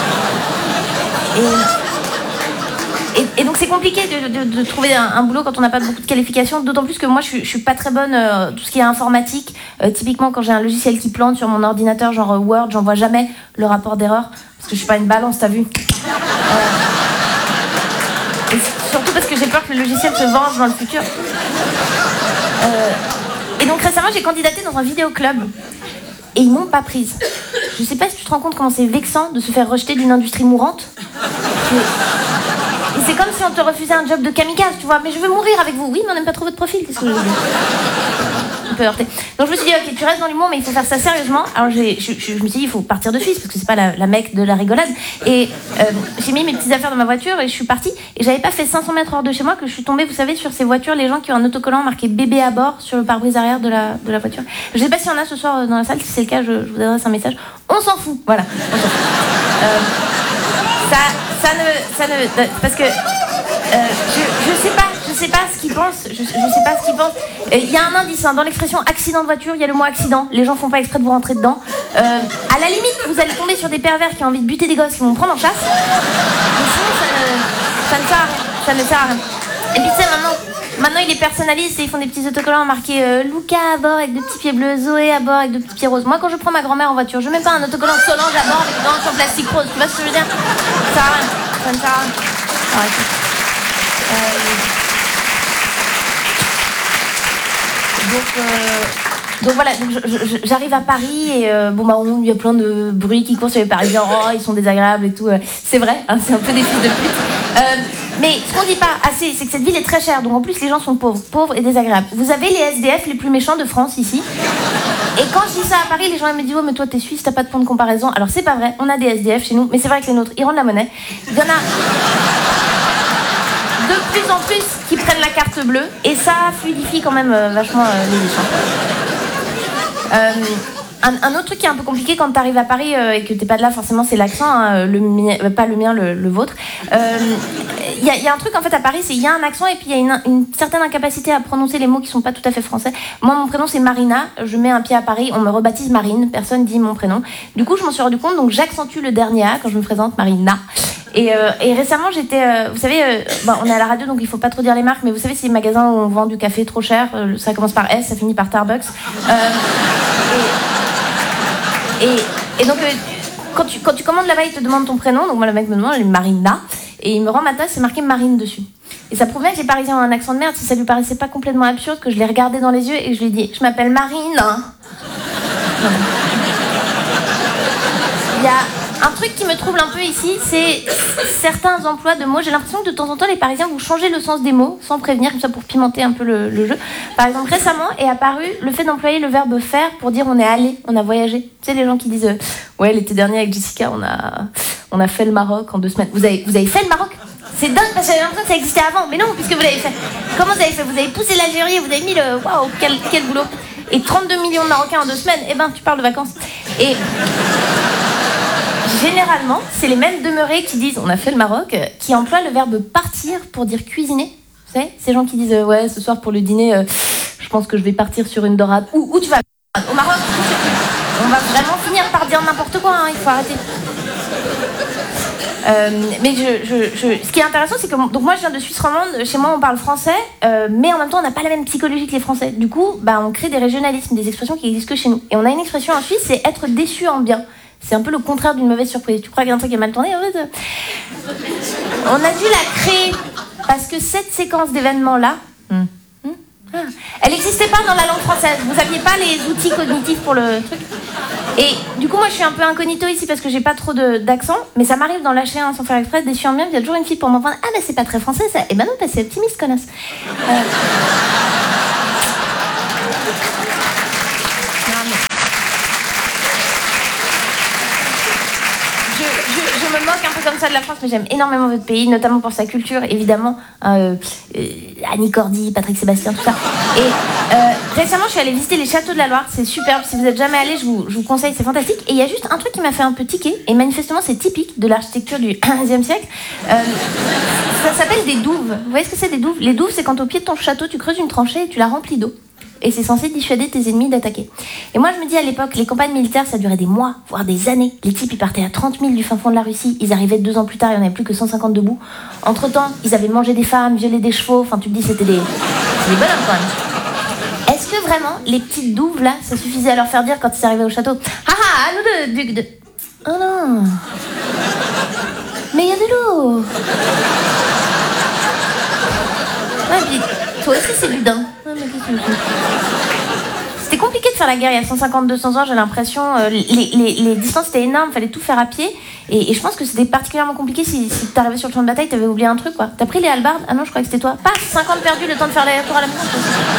Et, et, et donc c'est compliqué de, de, de trouver un, un boulot quand on n'a pas beaucoup de qualifications, d'autant plus que moi je, je suis pas très bonne euh, tout ce qui est informatique. Euh, typiquement quand j'ai un logiciel qui plante sur mon ordinateur, genre euh, Word, j'envoie jamais le rapport d'erreur parce que je suis pas une balance, t'as vu. Euh, et surtout parce que j'ai peur que le logiciel se venge dans le futur. Euh, et donc récemment j'ai candidaté dans un vidéoclub. Et ils m'ont pas prise. Je sais pas si tu te rends compte comment c'est vexant de se faire rejeter d'une industrie mourante. Et c'est comme si on te refusait un job de kamikaze, tu vois. Mais je veux mourir avec vous. Oui, mais on n'aime pas trop votre profil. Qu'est-ce que je veux dire? Un peu heurté. Donc je me suis dit, ok, tu restes dans l'humour, mais il faut faire ça sérieusement. Alors j'ai, je, je, je me suis dit, il faut partir de Suisse, parce que c'est pas la, la mecque de la rigolade. Et euh, j'ai mis mes petites affaires dans ma voiture et je suis partie. Et j'avais pas fait cinq cents mètres hors de chez moi que je suis tombée, vous savez, sur ces voitures, les gens qui ont un autocollant marqué bébé à bord sur le pare-brise arrière de la, de la voiture. Je sais pas s'il y en a ce soir dans la salle. Si c'est le cas, je, je vous adresse un message. On s'en fout. Voilà. On s'en fout. Euh, ça, ça ne, ça ne, parce que euh, je, je sais pas, je sais pas ce qu'ils pensent, je, je sais pas ce qu'ils pensent. Il euh, y a un indice hein, dans l'expression accident de voiture, il y a le mot accident. Les gens font pas exprès de vous rentrer dedans. Euh, à la limite, vous allez tomber sur des pervers qui ont envie de buter des gosses qui vont vous prendre en chasse. Mais sinon, ça ne, ça ne sert à rien. Ça ne sert à rien. Et puis tu sais maintenant. Maintenant, ils les personnalisent et ils font des petits autocollants marqués euh, Luca à bord avec deux petits pieds bleus, Zoé à bord avec deux petits pieds roses. Moi, quand je prends ma grand-mère en voiture, je mets pas un autocollant Solange à bord avec des dents en plastique rose. Tu vois ce que je veux dire? Ça sert à rien. Ça ne sert à rien. Arrête. Euh... Donc, euh... donc voilà, donc je, je, j'arrive à Paris et euh, bon bah il y a plein de bruits qui courent sur les Parisiens. Oh, ils sont désagréables et tout. C'est vrai, hein, c'est un peu des fils de pute. Euh, mais ce qu'on dit pas assez, c'est que cette ville est très chère, donc en plus les gens sont pauvres, pauvres et désagréables. Vous avez les S D F les plus méchants de France ici. Et quand je dis ça à Paris, les gens me disent oh mais toi t'es suisse, t'as pas de point de comparaison. Alors c'est pas vrai, on a des S D F chez nous, mais c'est vrai que les nôtres, ils rendent la monnaie. Il y en a de plus en plus qui prennent la carte bleue et ça fluidifie quand même euh, vachement euh, les échanges. Euh, Un, un autre truc qui est un peu compliqué quand tu arrives à Paris euh, et que t'es pas de là, forcément, c'est l'accent, hein, le mien, euh, pas le mien, le, le vôtre. Il euh, y, y a un truc en fait à Paris, c'est il y a un accent et puis il y a une, une certaine incapacité à prononcer les mots qui sont pas tout à fait français. Moi, mon prénom c'est Marina, je mets un pied à Paris, on me rebaptise Marine, personne dit mon prénom. Du coup, je m'en suis rendu compte, donc j'accentue le dernier A quand je me présente, Marina. Et, euh, et récemment, j'étais, euh, vous savez, euh, bon, on est à la radio, donc il faut pas trop dire les marques, mais vous savez, ces magasins où on vend du café trop cher, euh, ça commence par S, ça finit par Starbucks. Euh, et, Et, et donc, euh, quand, tu, quand tu commandes là-bas, ils te demandent ton prénom. Donc, moi, le mec me demande, elle est Marina. Et il me rend ma tasse, c'est marqué Marine dessus. Et ça prouvait que les Parisiens ont un accent de merde. Si ça lui paraissait pas complètement absurde, que je les regardais dans les yeux et je lui ai dit, je m'appelle Marine. Il y a un truc qui me trouble un peu ici, c'est certains emplois de mots. J'ai l'impression que de temps en temps, les Parisiens vont changer le sens des mots sans prévenir, comme ça pour pimenter un peu le, le jeu. Par exemple, récemment est apparu le fait d'employer le verbe faire pour dire on est allé, on a voyagé. Tu sais, les gens qui disent euh, ouais, l'été dernier avec Jessica, on a, on a fait le Maroc en deux semaines. Vous avez, vous avez fait le Maroc? C'est dingue parce que j'avais l'impression que ça existait avant. Mais non, puisque vous l'avez fait. Comment vous avez fait? Vous avez poussé l'Algérie et vous avez mis le. Waouh, quel, quel boulot! Et trente-deux millions de Marocains en deux semaines, eh ben, tu parles de vacances. Et. Généralement, c'est les mêmes demeurés qui disent on a fait le Maroc, qui emploient le verbe partir pour dire cuisiner. Vous savez, ces gens qui disent euh, ouais, ce soir pour le dîner, euh, je pense que je vais partir sur une dorade. Où, où tu vas? Au Maroc? On va vraiment finir par dire n'importe quoi, hein, il faut arrêter. Euh, mais je, je, je, ce qui est intéressant, c'est que donc moi je viens de Suisse romande, chez moi on parle français, euh, mais en même temps on n'a pas la même psychologie que les Français. Du coup, bah, on crée des régionalismes, des expressions qui existent que chez nous. Et on a une expression en Suisse, c'est être déçu en bien. C'est un peu le contraire d'une mauvaise surprise. Tu crois qu'il y a un truc qui est mal tourné, en fait, euh... on a dû la créer parce que cette séquence d'événements-là, hmm. Ah. Elle n'existait pas dans la langue française. Vous n'aviez pas les outils cognitifs pour le truc. Et du coup, moi, je suis un peu incognito ici parce que j'ai pas trop de, d'accent. Mais ça m'arrive d'en lâcher un sans faire exprès, déçu en bien. Il y a toujours une fille pour m'entendre. Ah, mais c'est pas très français ça. Et ben non, bah, c'est optimiste, connasse. Euh... Non, mais... je, je, je me moque un peu comme ça de la France, mais j'aime énormément votre pays, notamment pour sa culture, évidemment. Euh, euh, Annie Cordy, Patrick Sébastien, tout ça. Et euh, récemment, je suis allée visiter les châteaux de la Loire. C'est superbe. Si vous n'êtes jamais allé, je vous, je vous conseille. C'est fantastique. Et il y a juste un truc qui m'a fait un peu tiquer. Et manifestement, c'est typique de l'architecture du quinzième siècle. Euh, ça s'appelle des douves. Vous voyez ce que c'est, des douves? Les douves, c'est quand au pied de ton château, tu creuses une tranchée et tu la remplis d'eau. Et c'est censé dissuader tes ennemis d'attaquer. Et moi, je me dis, à l'époque, les campagnes militaires, ça durait des mois, voire des années. Les types, ils partaient à trente mille du fin fond de la Russie. Ils arrivaient deux ans plus tard, il n'y en avait plus que cent cinquante debout. Entre-temps, ils avaient mangé des femmes, violé des chevaux. Enfin, tu te dis, c'était des, c'était des bonhommes, quand même. Est-ce que vraiment, les petites douves, là, ça suffisait à leur faire dire, quand ils arrivaient au château, « Ah ah, à nous deux, duc de... » Oh non. Mais il y a de l'eau. Ouais, puis, toi aussi, c'est du daim. C'était compliqué de faire la guerre il y a cent cinquante à deux cents ans, j'ai l'impression. Euh, les, les, les distances étaient énormes, fallait tout faire à pied. Et, et je pense que c'était particulièrement compliqué si, si t'arrivais sur le champ de bataille, t'avais oublié un truc, quoi. T'as pris les hallebardes? Ah non, je crois que c'était toi. Pas cinquante perdus, le temps de faire la tour à la maison.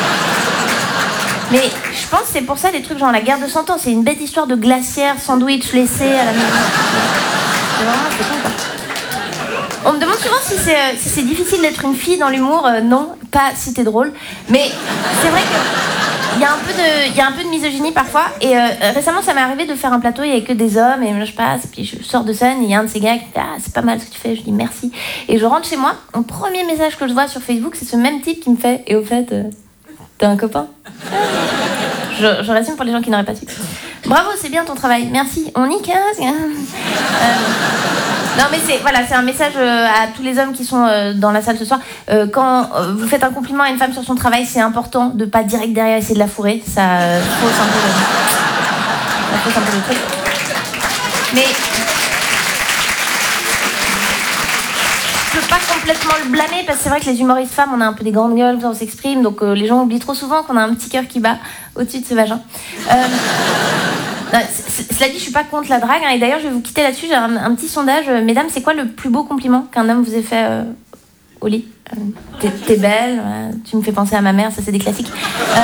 Mais je pense que c'est pour ça, des trucs genre la guerre de cent ans, c'est une bête histoire de glacière, sandwich laissé à la maison. C'est vraiment, c'est con, quoi. On me demande souvent si c'est, euh, si c'est difficile d'être une fille dans l'humour. Euh, non, pas si t'es drôle. Mais c'est vrai qu'il y a un peu de, il y a un peu de misogynie parfois. Et euh, récemment, ça m'est arrivé de faire un plateau, il n'y avait que des hommes. Et je passe, et puis je sors de scène, et il y a un de ces gars qui dit « Ah, c'est pas mal ce que tu fais ». Je dis « Merci ». Et je rentre chez moi. Mon premier message que je vois sur Facebook, c'est ce même type qui me fait « Et au fait, euh, t'as un copain ?» Je, je résume pour les gens qui n'auraient pas su. Bravo, c'est bien ton travail. Merci. On y casse. Euh... Non mais c'est voilà, c'est un message euh, à tous les hommes qui sont euh, dans la salle ce soir. Euh, quand euh, vous faites un compliment à une femme sur son travail, c'est important de pas direct derrière essayer de la fourrer. Ça euh, fausse un peu le... ça fausse un peu le truc. Mais je peux pas complètement le blâmer parce que c'est vrai que les humoristes femmes, on a un peu des grandes gueules quand on s'exprime, donc euh, les gens oublient trop souvent qu'on a un petit cœur qui bat au-dessus de ce vagin. Euh... Non, c- c- cela dit, je suis pas contre la drague, hein, et d'ailleurs je vais vous quitter là-dessus. J'ai un, un petit sondage. Mesdames, c'est quoi le plus beau compliment qu'un homme vous ait fait euh, au lit? euh, t'es, t'es belle, euh, tu me fais penser à ma mère, ça c'est des classiques. Euh,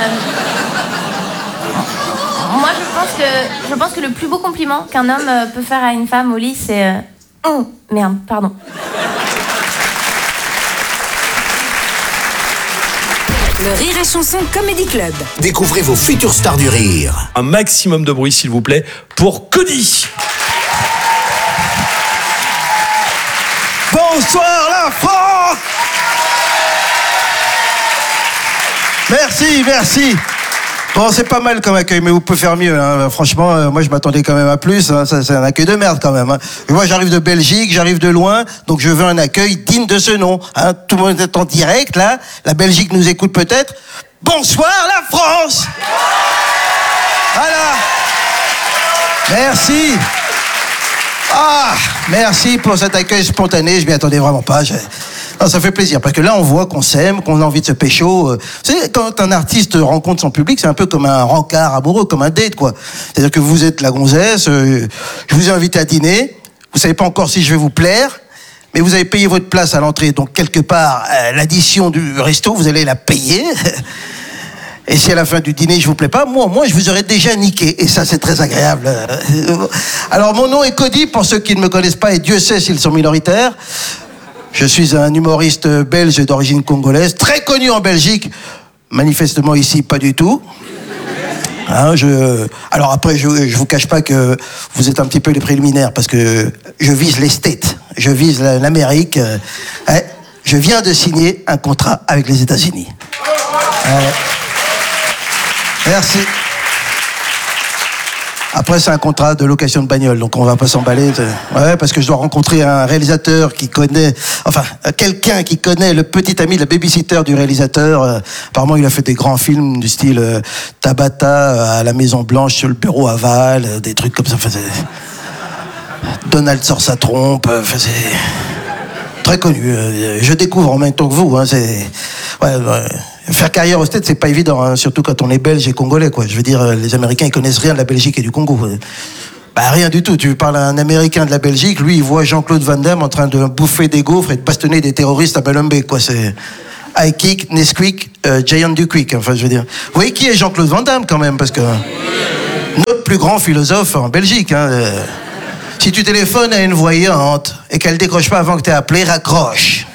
moi je pense que je pense que le plus beau compliment qu'un homme euh, peut faire à une femme au lit, c'est euh, oh, merde, pardon. Le Rire et Chanson Comedy Club. Découvrez vos futures stars du rire. Un maximum de bruit, s'il vous plaît, pour Cody. Bonsoir la France. Merci, merci. Bon, c'est pas mal comme accueil, mais vous pouvez faire mieux. Hein. Franchement, euh, moi, je m'attendais quand même à plus. Hein. Ça, c'est un accueil de merde quand même. Hein. Moi, j'arrive de Belgique, j'arrive de loin, donc je veux un accueil digne de ce nom. Hein. Tout le monde est en direct, là. La Belgique nous écoute peut-être. Bonsoir la France. Voilà. Merci. Ah, merci pour cet accueil spontané. Je m'y attendais vraiment pas. Je... Non, ça fait plaisir parce que là, on voit qu'on s'aime, qu'on a envie de se pécho. Vous savez, quand un artiste rencontre son public, c'est un peu comme un rencard amoureux, comme un date, quoi. C'est-à-dire que vous êtes la gonzesse, euh, je vous ai invité à dîner. Vous savez pas encore si je vais vous plaire, mais vous avez payé votre place à l'entrée. Donc, quelque part, euh, l'addition du resto, vous allez la payer. Et si à la fin du dîner, je vous plais pas, moi, moi, je vous aurais déjà niqué. Et ça, c'est très agréable. Alors, mon nom est Cody, pour ceux qui ne me connaissent pas, et Dieu sait s'ils sont minoritaires. Je suis un humoriste belge d'origine congolaise, très connu en Belgique, manifestement ici, pas du tout. Hein, je... Alors après, je ne vous cache pas que vous êtes un petit peu les préliminaires, parce que je vise les States, je vise l'Amérique. Hein, je viens de signer un contrat avec les États-Unis. Hein. Merci. Après, c'est un contrat de location de bagnole, donc on va pas s'emballer. Ouais, parce que je dois rencontrer un réalisateur qui connaît, enfin, quelqu'un qui connaît le petit ami, le babysitter du réalisateur. Euh, apparemment, il a fait des grands films du style euh, Tabata à la Maison Blanche sur le bureau aval, euh, des trucs comme ça. Enfin, Donald sort sa trompe. Enfin, c'est très connu. Euh, je découvre en même temps que vous. Hein, c'est ouais, ouais. Faire carrière aux States, c'est pas évident, hein, surtout quand on est belge et congolais, quoi. Je veux dire, les Américains, ils connaissent rien de la Belgique et du Congo. Bah, rien du tout. Tu parles à un Américain de la Belgique, lui, il voit Jean-Claude Van Damme en train de bouffer des gaufres et de bastonner des terroristes à Balumbe, quoi. C'est High Kick, Nesquik, euh, Giant du Quick. Enfin, je veux dire. Vous voyez qui est Jean-Claude Van Damme, quand même, parce que notre plus grand philosophe en Belgique, hein. Euh, si tu téléphones à une voyante et qu'elle décroche pas avant que t'aies appelé, raccroche.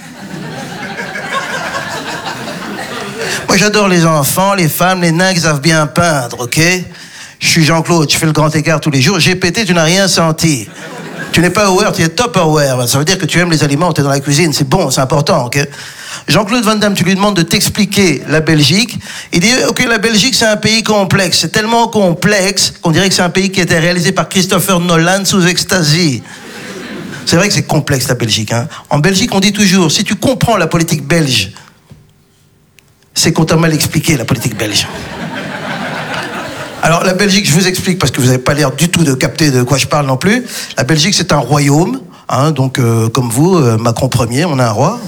Moi, j'adore les enfants, les femmes, les nains qui savent bien peindre, ok? Je suis Jean-Claude, je fais le grand écart tous les jours. J'ai pété, tu n'as rien senti. Tu n'es pas aware, tu es top aware. Ça veut dire que tu aimes les aliments, tu es dans la cuisine, c'est bon, c'est important, ok? Jean-Claude Van Damme, tu lui demandes de t'expliquer la Belgique. Il dit, ok, la Belgique, c'est un pays complexe. C'est tellement complexe qu'on dirait que c'est un pays qui a été réalisé par Christopher Nolan sous ecstasy. C'est vrai que c'est complexe, la Belgique, hein? En Belgique, on dit toujours, si tu comprends la politique belge, c'est qu'on t'a mal expliqué, la politique belge. Alors, la Belgique, je vous explique, parce que vous n'avez pas l'air du tout de capter de quoi je parle non plus. La Belgique, c'est un royaume, hein, donc, euh, comme vous, euh, Macron Premier, on a un roi.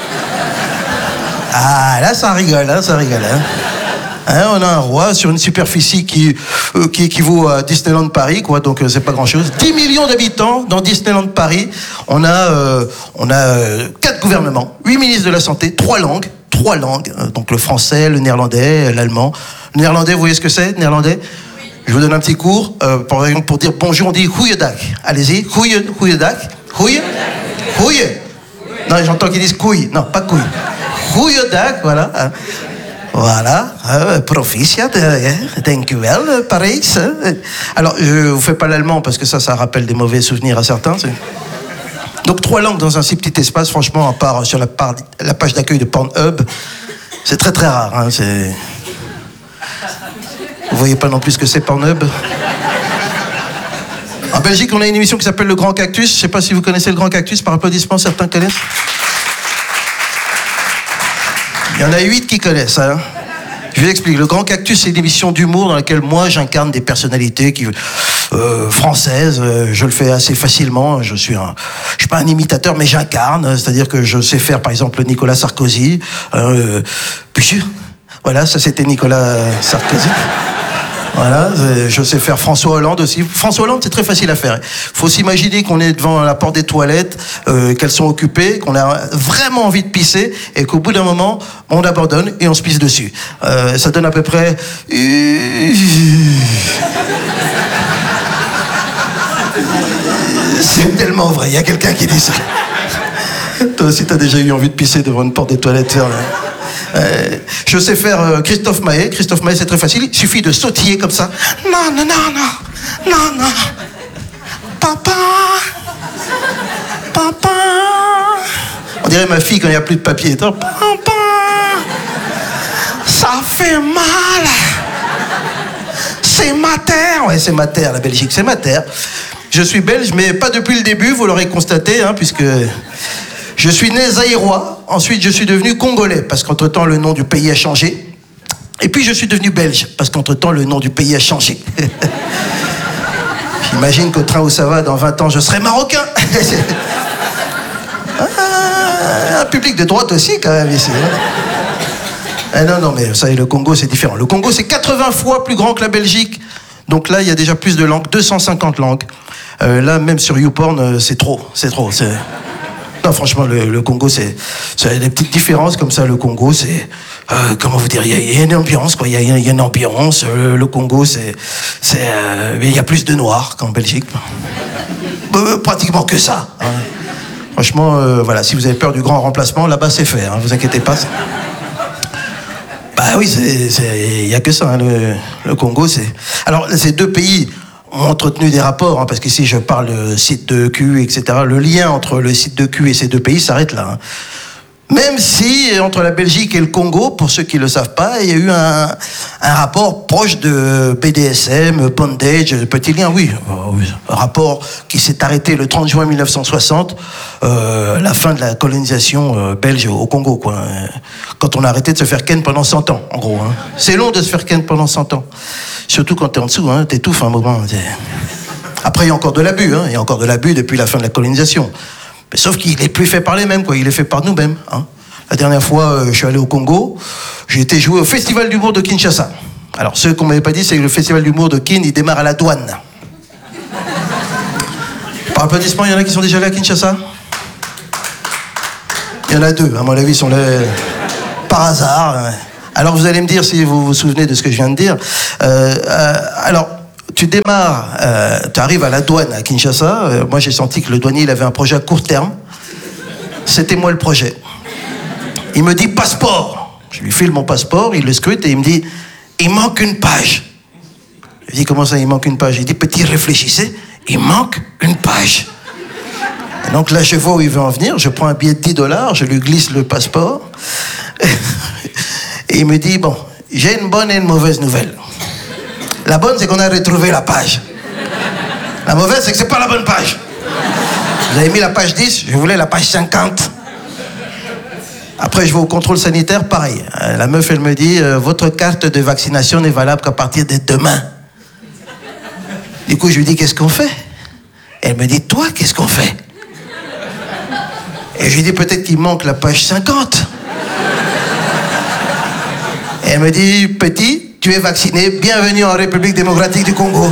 Ah, là, ça rigole, hein, ça rigole, hein. Hein, on a un roi sur une superficie qui, euh, qui équivaut à Disneyland Paris, quoi, donc euh, c'est pas grand-chose. dix millions d'habitants dans Disneyland Paris. On a, euh, on a euh, quatre gouvernements, huit ministres de la Santé, trois langues. Trois langues, donc le français, le néerlandais, l'allemand. Le néerlandais, vous voyez ce que c'est, néerlandais? Oui. Je vous donne un petit cours. Euh, par exemple, pour dire bonjour, on dit goeiedag. Allez-y, goeie, goeiedag. Goeie, goeie. Non, j'entends qu'ils disent couille. Non, pas couille. Goeiedag, voilà. Voilà, uh, proficiat, uh, thank you well, Paris. Alors, je vous fais pas l'allemand parce que ça, ça rappelle des mauvais souvenirs à certains. C'est... Donc trois langues dans un si petit espace, franchement, à part sur la, part, la page d'accueil de Pornhub, c'est très très rare. Hein, c'est... Vous voyez pas non plus ce que c'est Pornhub? En Belgique, on a une émission qui s'appelle Le Grand Cactus. Je sais pas si vous connaissez Le Grand Cactus, par applaudissement, certains connaissent. Il y en a huit qui connaissent. Hein. Je vous explique. Le Grand Cactus, c'est une émission d'humour dans laquelle moi, j'incarne des personnalités qui, euh, françaises. Euh, je le fais assez facilement. Je suis un, je suis pas un imitateur, mais j'incarne. C'est-à-dire que je sais faire, par exemple, Nicolas Sarkozy. Euh, puis sûr. Voilà, ça c'était Nicolas Sarkozy. Voilà, je sais faire François Hollande aussi. François Hollande, c'est très facile à faire. Il faut s'imaginer qu'on est devant la porte des toilettes, euh, qu'elles sont occupées, qu'on a vraiment envie de pisser, et qu'au bout d'un moment, on abandonne et on se pisse dessus. Euh, ça donne à peu près... C'est tellement vrai, il y a quelqu'un qui dit ça. Toi aussi, t'as déjà eu envie de pisser devant une porte des toilettes. Euh, je sais faire euh, Christophe Maé. Christophe Maé, c'est très facile. Il suffit de sautiller comme ça. Non, non, non, non, non, non. Papa, papa. On dirait ma fille quand il n'y a plus de papier. Papa, ça fait mal. C'est ma terre. Ouais, c'est ma terre, la Belgique. C'est ma terre. Je suis belge, mais pas depuis le début, vous l'aurez constaté, hein, puisque... Je suis né zaïrois, ensuite je suis devenu congolais, parce qu'entre-temps le nom du pays a changé. Et puis je suis devenu belge, parce qu'entre-temps le nom du pays a changé. J'imagine qu'au train où ça va, dans vingt ans, je serai marocain. Ah, un public de droite aussi, quand même, ici. Ah, non, non, mais vous savez, le Congo, c'est différent. Le Congo, c'est quatre-vingts fois plus grand que la Belgique. Donc là, il y a déjà plus de langues, deux cent cinquante langues. Euh, là, même sur YouPorn, c'est trop, c'est trop, c'est... Non, franchement, le, le Congo, c'est, c'est des petites différences comme ça. Le Congo, c'est, euh, comment vous dire, il y, y a une ambiance, quoi. Il y, y a une ambiance. Le, le Congo, c'est, c'est, euh, il y a plus de noirs qu'en Belgique. Euh, pratiquement que ça. Hein. Franchement, euh, voilà, si vous avez peur du grand remplacement, là-bas, c'est fait. Hein, vous inquiétez pas. Bah oui, c'est, c'est, il y a que ça. Hein, le, le Congo, c'est. Alors, ces deux pays ont entretenu des rapports, hein, parce qu'ici je parle de site de cul, et cetera. Le lien entre le site de cul et ces deux pays s'arrête là. Hein. Même si, entre la Belgique et le Congo, pour ceux qui ne le savent pas, il y a eu un, un rapport proche de B D S M, bondage, petit lien, oui. Un rapport qui s'est arrêté le trente juin mille neuf cent soixante, euh, la fin de la colonisation euh, belge au Congo, quoi. Quand on a arrêté de se faire ken pendant cent ans, en gros. Hein. C'est long de se faire ken pendant cent ans. Surtout quand t'es en dessous, hein, t'étouffes un moment. Après, il y a encore de l'abus, hein. Il y a encore de l'abus depuis la fin de la colonisation. Mais sauf qu'il n'est plus fait par les mêmes, quoi. Il est fait par nous-mêmes. Hein. La dernière fois, euh, je suis allé au Congo, j'ai été joué au Festival d'humour de Kinshasa. Alors, ceux qu'on m'avait pas dit, c'est que le Festival d'humour de Kin, il démarre à la douane. Par applaudissement, il y en a qui sont déjà allés à Kinshasa? Il y en a deux, à mon avis, ils sont là par hasard. Alors, vous allez me dire si vous vous souvenez de ce que je viens de dire. Euh, euh, alors... Tu démarres, euh, tu arrives à la douane à Kinshasa. Euh, moi, j'ai senti que le douanier il avait un projet à court terme. C'était moi le projet. Il me dit passeport. Je lui file mon passeport, il le scrute et il me dit il manque une page. Je lui dis comment ça, il manque une page? Il dit petit, réfléchissez, il manque une page. Et donc là, je vois où il veut en venir. Je prends un billet de dix dollars, je lui glisse le passeport. Et il me dit bon, j'ai une bonne et une mauvaise nouvelle. La bonne, c'est qu'on a retrouvé la page. La mauvaise, c'est que c'est pas la bonne page. Vous avez mis la page dix, je voulais la page cinquante. Après, je vais au contrôle sanitaire, pareil. La meuf, elle me dit, euh, votre carte de vaccination n'est valable qu'à partir de demain. Du coup, je lui dis, qu'est-ce qu'on fait? Elle me dit, toi, qu'est-ce qu'on fait? Et je lui dis, peut-être qu'il manque la page cinquante. Et elle me dit, petit, tu es vacciné, bienvenue en République démocratique du Congo.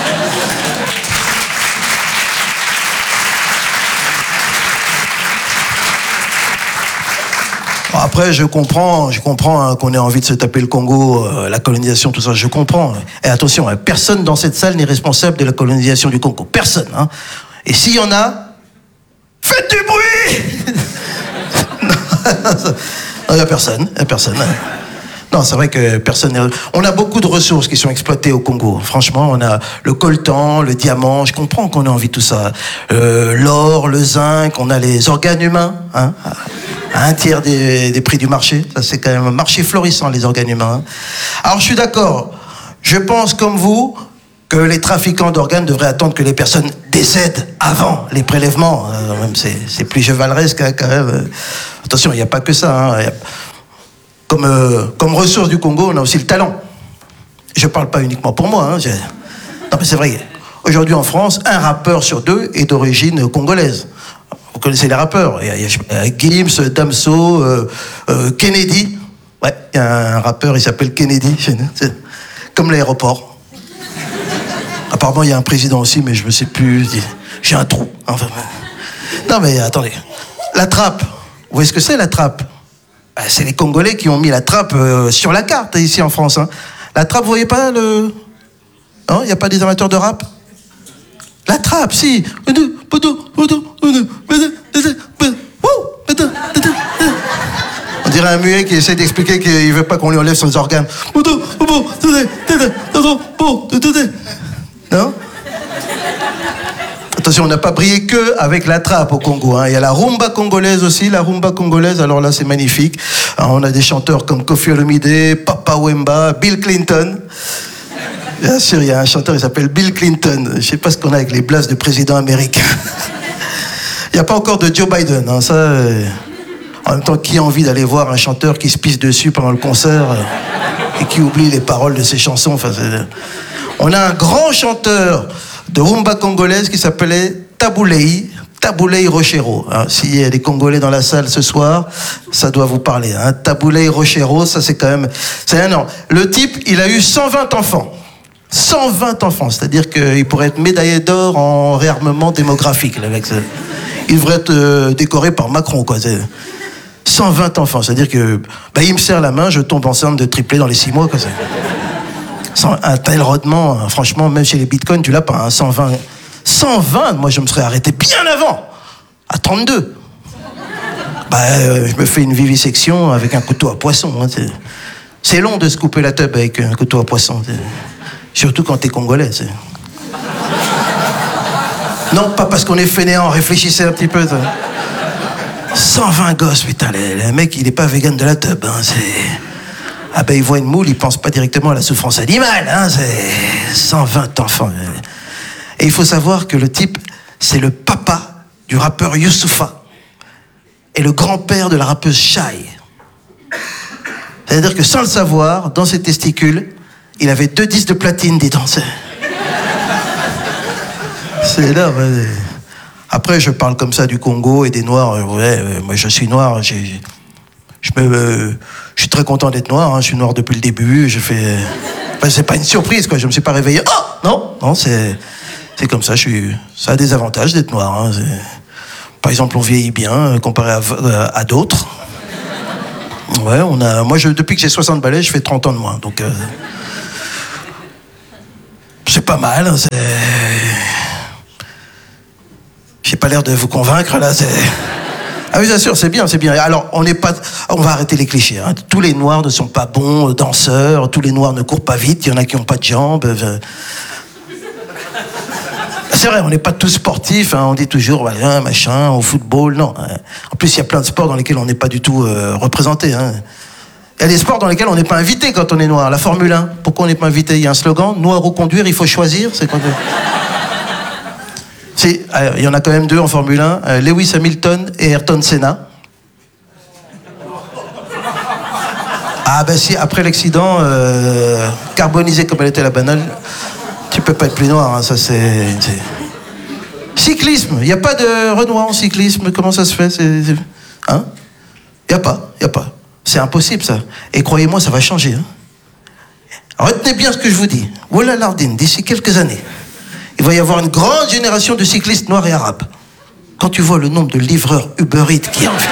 Bon, après, je comprends, je comprends hein, qu'on ait envie de se taper le Congo, euh, la colonisation, tout ça, je comprends. Et attention, hein, personne dans cette salle n'est responsable de la colonisation du Congo. Personne. Hein. Et s'il y en a, faites du bruit. Non, il n'y a personne, il n'y a personne. Non, c'est vrai que personne n'est... On a beaucoup de ressources qui sont exploitées au Congo. Franchement, on a le coltan, le diamant, je comprends qu'on ait envie de tout ça. Euh, l'or, le zinc, on a les organes humains, hein, à un tiers des, des prix du marché. Ça, c'est quand même un marché florissant, les organes humains. Alors, je suis d'accord. Je pense, comme vous, que les trafiquants d'organes devraient attendre que les personnes décèdent avant les prélèvements. Euh, même c'est, c'est plus chevaleresque, hein, quand même. Attention, il n'y a pas que ça, hein. Y a... Comme, euh, comme ressource du Congo, on a aussi le talent. Je ne parle pas uniquement pour moi. Hein, non, mais c'est vrai. Aujourd'hui, en France, un rappeur sur deux est d'origine congolaise. Vous connaissez les rappeurs. Il y a, il y a Gims, Damso, euh, euh, Kennedy. Ouais, il y a un rappeur, il s'appelle Kennedy chez nous. C'est comme l'aéroport. Apparemment, il y a un président aussi, mais je ne sais plus. J'ai un trou. Enfin, non, mais attendez. La trappe. Vous voyez ce que c'est, la trappe? C'est les Congolais qui ont mis la trappe euh, sur la carte, ici en France. Hein. La trappe, vous voyez pas le... Non, il n'y a pas des amateurs de rap? La trappe, si. On dirait un muet qui essaie d'expliquer qu'il ne veut pas qu'on lui enlève son organe. Non? Attention, on n'a pas brillé que avec la trappe au Congo. Hein. Il y a la rumba congolaise aussi, la rumba congolaise, alors là c'est magnifique. Alors, on a des chanteurs comme Koffi Olomide, Papa Wemba, Bill Clinton. Bien sûr, il y a un chanteur qui s'appelle Bill Clinton. Je ne sais pas ce qu'on a avec les blases de présidents américains. Il n'y a pas encore de Joe Biden. Hein. Ça, euh... En même temps, qui a envie d'aller voir un chanteur qui se pisse dessus pendant le concert euh, et qui oublie les paroles de ses chansons? Enfin, on a un grand chanteur de rumba congolaise qui s'appelait Taboulei, Taboulei Rochero. Hein, s'il y a des Congolais dans la salle ce soir, ça doit vous parler. Hein. Taboulei Rochero, ça c'est quand même... C'est un an. Le type, il a eu cent vingt enfants. cent vingt enfants, c'est-à-dire qu'il pourrait être médaillé d'or en réarmement démographique. Le mec. Il devrait être euh, décoré par Macron, quoi. C'est cent vingt enfants, c'est-à-dire que bah, il me serre la main, je tombe enceinte de triplé dans les six mois, quoi. Sans un tel rodement, franchement, même chez les bitcoins, tu l'as pas, hein, cent vingt. cent vingt, moi je me serais arrêté bien avant, à trente-deux. Bah, euh, je me fais une vivisection avec un couteau à poisson. Hein, c'est... c'est long de se couper la teub avec un couteau à poisson. C'est... Surtout quand t'es congolais. C'est... Non, pas parce qu'on est fainéant, réfléchissez un petit peu. Ça. cent vingt gosses, putain, le, le mec, il est pas vegan de la teub, hein, c'est... Ah ben, il voit une moule, il pense pas directement à la souffrance animale, hein, c'est cent vingt enfants. Et il faut savoir que le type, c'est le papa du rappeur Youssoupha et le grand-père de la rappeuse Shai. C'est-à-dire que sans le savoir, dans ses testicules, il avait deux disques de platine, dis donc. C'est, c'est là, ouais. Après, je parle comme ça du Congo et des Noirs. Ouais, moi, je suis noir. J'ai, je, me, euh, je suis très content d'être noir. Hein, je suis noir depuis le début. Je fais. Enfin, c'est pas une surprise, quoi. Je me suis pas réveillé. Oh non, non, c'est, c'est comme ça. Je suis. Ça a des avantages d'être noir. Hein, par exemple, on vieillit bien comparé à, à d'autres. Ouais, on a. Moi, je, depuis que j'ai soixante balais, je fais trente ans de moins. Donc, euh, c'est pas mal. Hein, c'est. J'ai pas l'air de vous convaincre, là, c'est... Ah oui, bien sûr, c'est bien, c'est bien. Alors, on n'est pas... On va arrêter les clichés, hein. Tous les Noirs ne sont pas bons danseurs, tous les Noirs ne courent pas vite, il y en a qui n'ont pas de jambes. C'est vrai, on n'est pas tous sportifs, hein. On dit toujours, voilà, machin, au football, non. En plus, il y a plein de sports dans lesquels on n'est pas du tout euh, représenté, hein. Il y a des sports dans lesquels on n'est pas invité quand on est noir. La Formule un, pourquoi on n'est pas invité? Il y a un slogan, noir ou conduire, il faut choisir, c'est quand même... Si, il y en a quand même deux en Formule un, euh, Lewis Hamilton et Ayrton Senna. Ah ben si, après l'accident, euh, carbonisé comme elle était la banane, tu peux pas être plus noir, hein, ça c'est... c'est... Cyclisme, il n'y a pas de Renoir en cyclisme, comment ça se fait? c'est, c'est... Hein? Il n'y a pas, il n'y a pas. C'est impossible ça. Et croyez-moi, ça va changer. Hein. Retenez bien ce que je vous dis. Voilà Lardine, d'ici quelques années. Il va y avoir une grande génération de cyclistes noirs et arabes. Quand tu vois le nombre de livreurs Uber Eats qui en fait...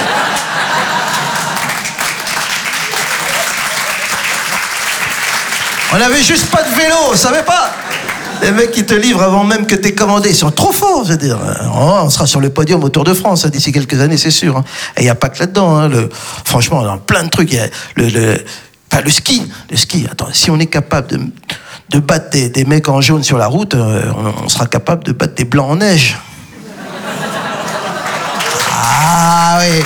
On n'avait juste pas de vélo, on savait pas. Les mecs qui te livrent avant même que t'aies commandé, ils sont trop forts, je veux dire. Oh, on sera sur le podium au Tour de France hein, d'ici quelques années, c'est sûr. Hein. Et il n'y a pas que là-dedans. Hein, le... Franchement, dans plein de trucs. Y a le, le... Enfin, le ski. Le ski, attends, si on est capable de... de battre des, des mecs en jaune sur la route, euh, on, on sera capable de battre des blancs en neige. Ah oui.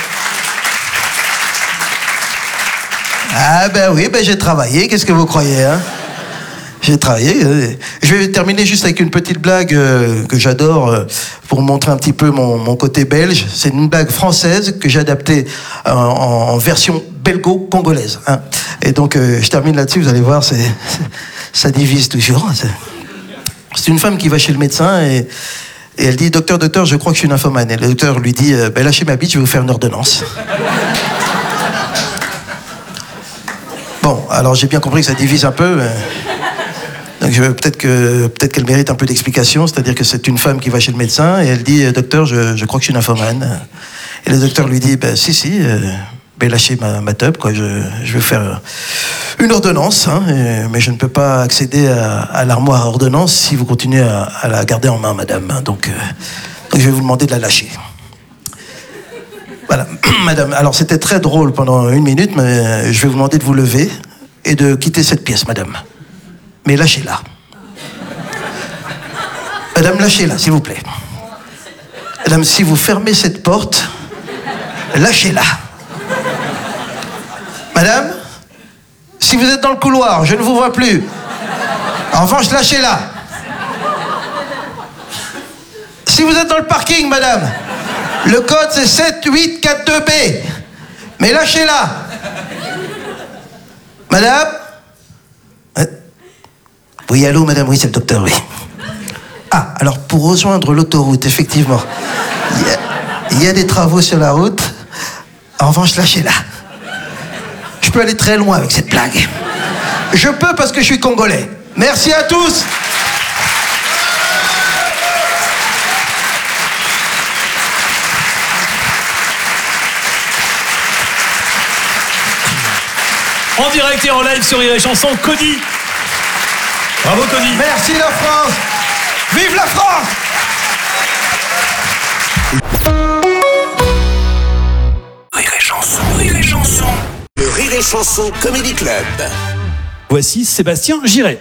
Ah ben oui, ben j'ai travaillé, qu'est-ce que vous croyez, hein? J'ai travaillé. Euh, je vais terminer juste avec une petite blague euh, que j'adore euh, pour montrer un petit peu mon, mon côté belge. C'est une blague française que j'ai adaptée euh, en, en version belgo-congolaise. Hein. Et donc, euh, je termine là-dessus, vous allez voir, c'est, c'est, ça divise toujours. C'est, c'est une femme qui va chez le médecin et, et elle dit « Docteur, docteur, je crois que je suis nymphomane ». Et le docteur lui dit « ben, lâchez ma bite, je vais vous faire une ordonnance ». Bon, alors j'ai bien compris que ça divise un peu. Mais... Donc je, peut-être, que, peut-être qu'elle mérite un peu d'explication, c'est-à-dire que c'est une femme qui va chez le médecin et elle dit « Docteur, je, je crois que je suis nymphomane ». Et le docteur lui dit ben, « Si, si, euh, ben, lâchez ma, ma teub, quoi, je, je vais faire une ordonnance, hein, et, mais je ne peux pas accéder à, à l'armoire à ordonnance si vous continuez à, à la garder en main, madame. Hein, donc, euh, donc je vais vous demander de la lâcher. » Voilà, madame, alors c'était très drôle pendant une minute, mais je vais vous demander de vous lever et de quitter cette pièce, madame. Mais lâchez-la. Madame, lâchez-la, s'il vous plaît. Madame, si vous fermez cette porte, lâchez-la. Madame, si vous êtes dans le couloir, je ne vous vois plus. En revanche, lâchez-la. Si vous êtes dans le parking, madame, le code c'est sept huit quatre deux B. Mais lâchez-la. Madame? Oui, allô, madame, oui, c'est le docteur, oui. Ah, alors pour rejoindre l'autoroute, effectivement, il y a, il y a des travaux sur la route. En revanche, lâchez-la. Je peux aller très loin avec cette blague. Je peux parce que je suis congolais. Merci à tous. En direct et en live sur Rire et Chanson, Cody. Bravo Cody. Merci la France. Vive la France. Rire et Chanson, Rire et Chanson. Le Rire et Chanson Comedy Club. Voici Sébastien Giré.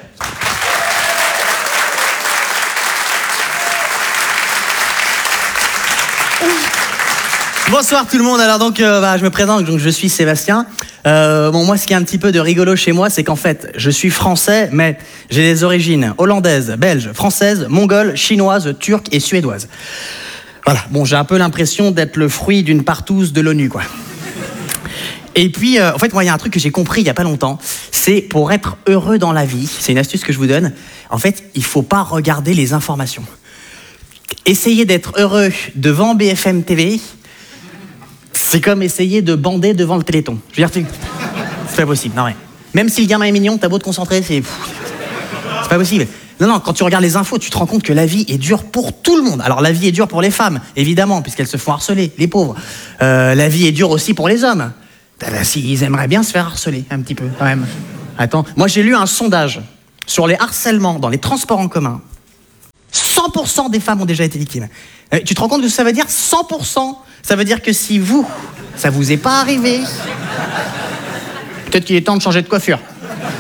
Bonsoir tout le monde. Alors donc, euh, bah, je me présente. Donc, je suis Sébastien. Euh, bon, moi, ce qui est un petit peu de rigolo chez moi, c'est qu'en fait, je suis français, mais j'ai des origines hollandaises, belges, françaises, mongoles, chinoises, turques et suédoises. Voilà. Bon, j'ai un peu l'impression d'être le fruit d'une partouze de l'ONU, quoi. Et puis, euh, en fait, moi, il y a un truc que j'ai compris il y a pas longtemps. C'est pour être heureux dans la vie. C'est une astuce que je vous donne. En fait, il faut pas regarder les informations. Essayer d'être heureux devant B F M T V. C'est comme essayer de bander devant le Téléthon. Je veux dire, c'est pas possible, non, ouais. Même si le gamin est mignon, t'as beau te concentrer, c'est... C'est pas possible. Non, non, quand tu regardes les infos, tu te rends compte que la vie est dure pour tout le monde. Alors, la vie est dure pour les femmes, évidemment, puisqu'elles se font harceler, les pauvres. Euh, la vie est dure aussi pour les hommes. Ben, ben, si, ils aimeraient bien se faire harceler, un petit peu, quand même. Attends, moi, j'ai lu un sondage sur les harcèlements dans les transports en commun. cent pour cent des femmes ont déjà été victimes. Euh, tu te rends compte de ce que ça veut dire ? cent pour cent. Ça veut dire que si vous, ça vous est pas arrivé, peut-être qu'il est temps de changer de coiffure. Hein ?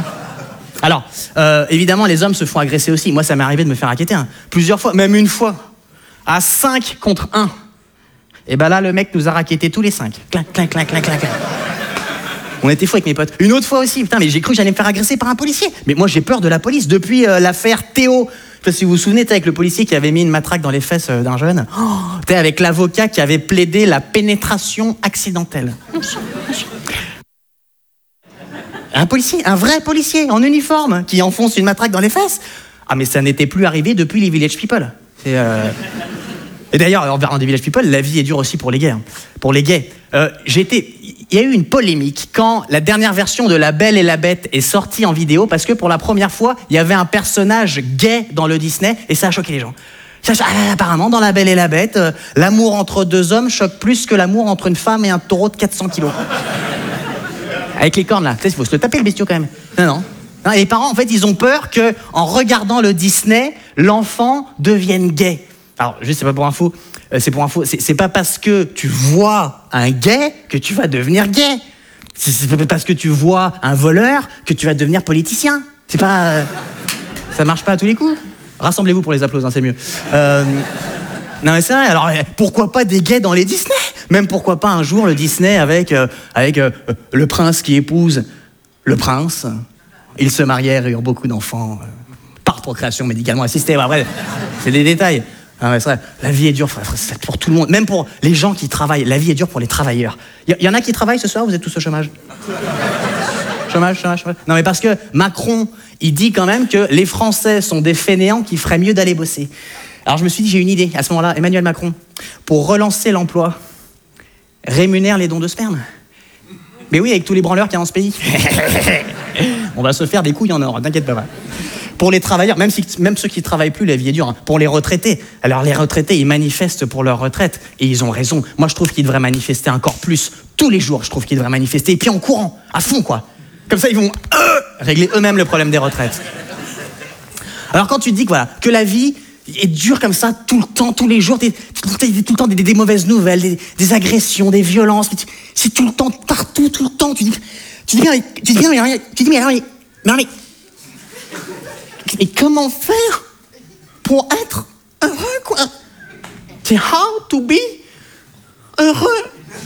Alors, euh, évidemment, les hommes se font agresser aussi. Moi, ça m'est arrivé de me faire raqueter, hein. Plusieurs fois, même une fois, à cinq contre un. Et ben là, le mec nous a raquettés tous les cinq. Clac, clac, clac, clac, clac. On était fous avec mes potes. Une autre fois aussi, putain, mais j'ai cru que j'allais me faire agresser par un policier. Mais moi, j'ai peur de la police depuis euh, l'affaire Théo. Je sais pas si vous vous souvenez, t'es avec le policier qui avait mis une matraque dans les fesses euh, d'un jeune. Oh, t'es avec l'avocat qui avait plaidé la pénétration accidentelle. Un policier, un vrai policier en uniforme qui enfonce une matraque dans les fesses. Ah, mais ça n'était plus arrivé depuis les Village People. Et, euh... Et d'ailleurs, en parlant des Village People, la vie est dure aussi pour les gays. Hein. Pour les gays. Euh, j'ai été... Il y a eu une polémique quand la dernière version de La Belle et la Bête est sortie en vidéo parce que pour la première fois, il y avait un personnage gay dans le Disney et ça a choqué les gens. Ça, ah, apparemment, dans La Belle et la Bête, euh, l'amour entre deux hommes choque plus que l'amour entre une femme et un taureau de quatre cents kilos. Avec les cornes là, il faut se le taper le bestiau quand même. Non, non. Non, et les parents, en fait, ils ont peur que, en regardant le Disney, l'enfant devienne gay. Alors, juste, c'est pas pour info, euh, c'est pour info, c'est, c'est pas parce que tu vois un gay que tu vas devenir gay. C'est, c'est pas parce que tu vois un voleur que tu vas devenir politicien. C'est pas... Euh, ça marche pas à tous les coups. Rassemblez-vous pour les applaudir, hein, c'est mieux. Euh, non mais c'est vrai, alors pourquoi pas des gays dans les Disney ? Même pourquoi pas un jour le Disney avec, euh, avec euh, le prince qui épouse le prince. Ils se marièrent et eurent beaucoup d'enfants euh, par procréation médicalement assistée. Bah, après, c'est des détails. Ah ouais, c'est vrai. La vie est dure frère, c'est pour tout le monde, même pour les gens qui travaillent. La vie est dure pour les travailleurs. Il y, y en a qui travaillent ce soir, vous êtes tous au chômage ? Chômage, chômage, chômage. Non mais parce que Macron, il dit quand même que les Français sont des fainéants qui feraient mieux d'aller bosser. Alors je me suis dit, j'ai une idée à ce moment-là, Emmanuel Macron, pour relancer l'emploi, rémunère les dons de sperme. Mais oui, avec tous les branleurs qu'il y a dans ce pays. On va se faire des couilles en or, t'inquiète pas. Pour les travailleurs, même, si, même ceux qui ne travaillent plus, la vie est dure. Hein. Pour les retraités, alors les retraités, ils manifestent pour leur retraite et ils ont raison. Moi, je trouve qu'ils devraient manifester encore plus. Tous les jours, je trouve qu'ils devraient manifester. Et puis en courant, à fond, quoi. Comme ça, ils vont euh, régler eux-mêmes le problème des retraites. Alors quand tu te dis que, voilà, que la vie est dure comme ça, tout le temps, tous les jours, t'es, tout le temps des, des mauvaises nouvelles, des, des agressions, des violences, c'est tout le temps, partout, tout le temps. Tu dis, tu dis, mais, tu dis, mais, tu dis, mais, mais, mais, mais, mais comment faire pour être heureux, quoi? C'est how to be heureux.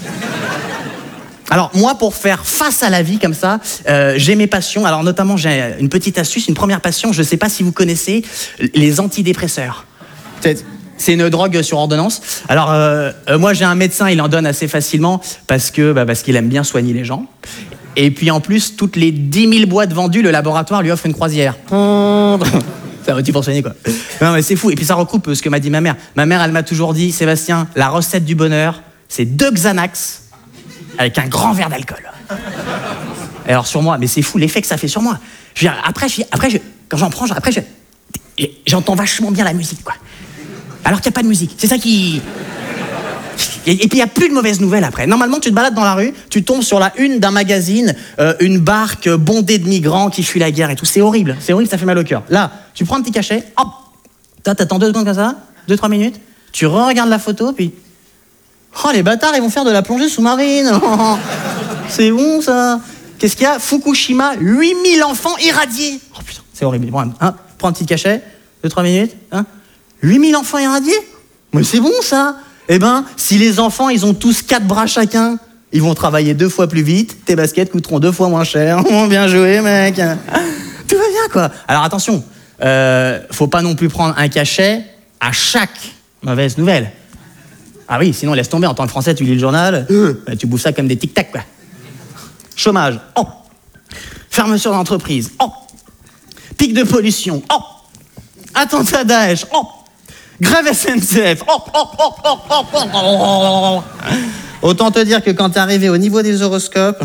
Alors moi, pour faire face à la vie comme ça, euh, j'ai mes passions. Alors notamment, j'ai une petite astuce, une première passion. Je ne sais pas si vous connaissez les antidépresseurs. C'est, c'est une drogue sur ordonnance. Alors euh, euh, moi, j'ai un médecin, il en donne assez facilement parce que bah, parce qu'il aime bien soigner les gens. Et puis en plus, toutes les dix mille boîtes vendues, le laboratoire lui offre une croisière. C'est un outil pour soigner, quoi. Non mais c'est fou. Et puis ça recoupe ce que m'a dit ma mère. Ma mère, elle m'a toujours dit, Sébastien, la recette du bonheur, c'est deux Xanax avec un grand verre d'alcool. Et alors sur moi, mais c'est fou l'effet que ça fait sur moi. Je veux dire, après, je, après je, quand j'en prends, après, je, j'entends vachement bien la musique, quoi. Alors qu'il n'y a pas de musique. C'est ça qui... Et, et puis il n'y a plus de mauvaises nouvelles après. Normalement, tu te balades dans la rue, tu tombes sur la une d'un magazine, euh, une barque bondée de migrants qui fuient la guerre et tout. C'est horrible, c'est horrible, ça fait mal au cœur. Là, tu prends un petit cachet, hop, t'attends deux secondes comme ça, deux, trois minutes, tu re-regardes la photo, puis... Oh, les bâtards, ils vont faire de la plongée sous-marine. Oh, c'est bon, ça. Qu'est-ce qu'il y a ? Fukushima, huit mille enfants irradiés. Oh putain, c'est horrible. Bon, hein, prends un petit cachet, deux, trois minutes. Hein, huit mille enfants irradiés ? Mais c'est bon, ça. Eh ben, si les enfants, ils ont tous quatre bras chacun, ils vont travailler deux fois plus vite, tes baskets coûteront deux fois moins cher. Bien joué, mec. Tout va bien, quoi. Alors attention, euh, faut pas non plus prendre un cachet à chaque mauvaise nouvelle. Ah oui, sinon laisse tomber, en tant que Français, tu lis le journal, euh, tu bouffes ça comme des tic-tac, quoi. Chômage, oh. Fermeture d'entreprise, oh. Pic de pollution, oh. Attentat Daesh, oh. Grève S N C F, oh, oh, oh, oh, oh, oh, oh. Autant te dire que quand t'es arrivé au niveau des horoscopes...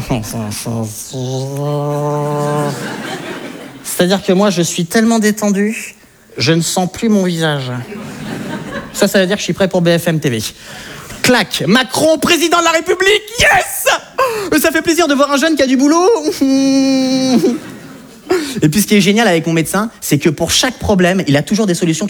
C'est-à-dire que moi, je suis tellement détendu, je ne sens plus mon visage. Ça, ça veut dire que je suis prêt pour B F M T V. Clac, Macron, président de la République, yes! Ça fait plaisir de voir un jeune qui a du boulot. Et puis ce qui est génial avec mon médecin, c'est que pour chaque problème, il a toujours des solutions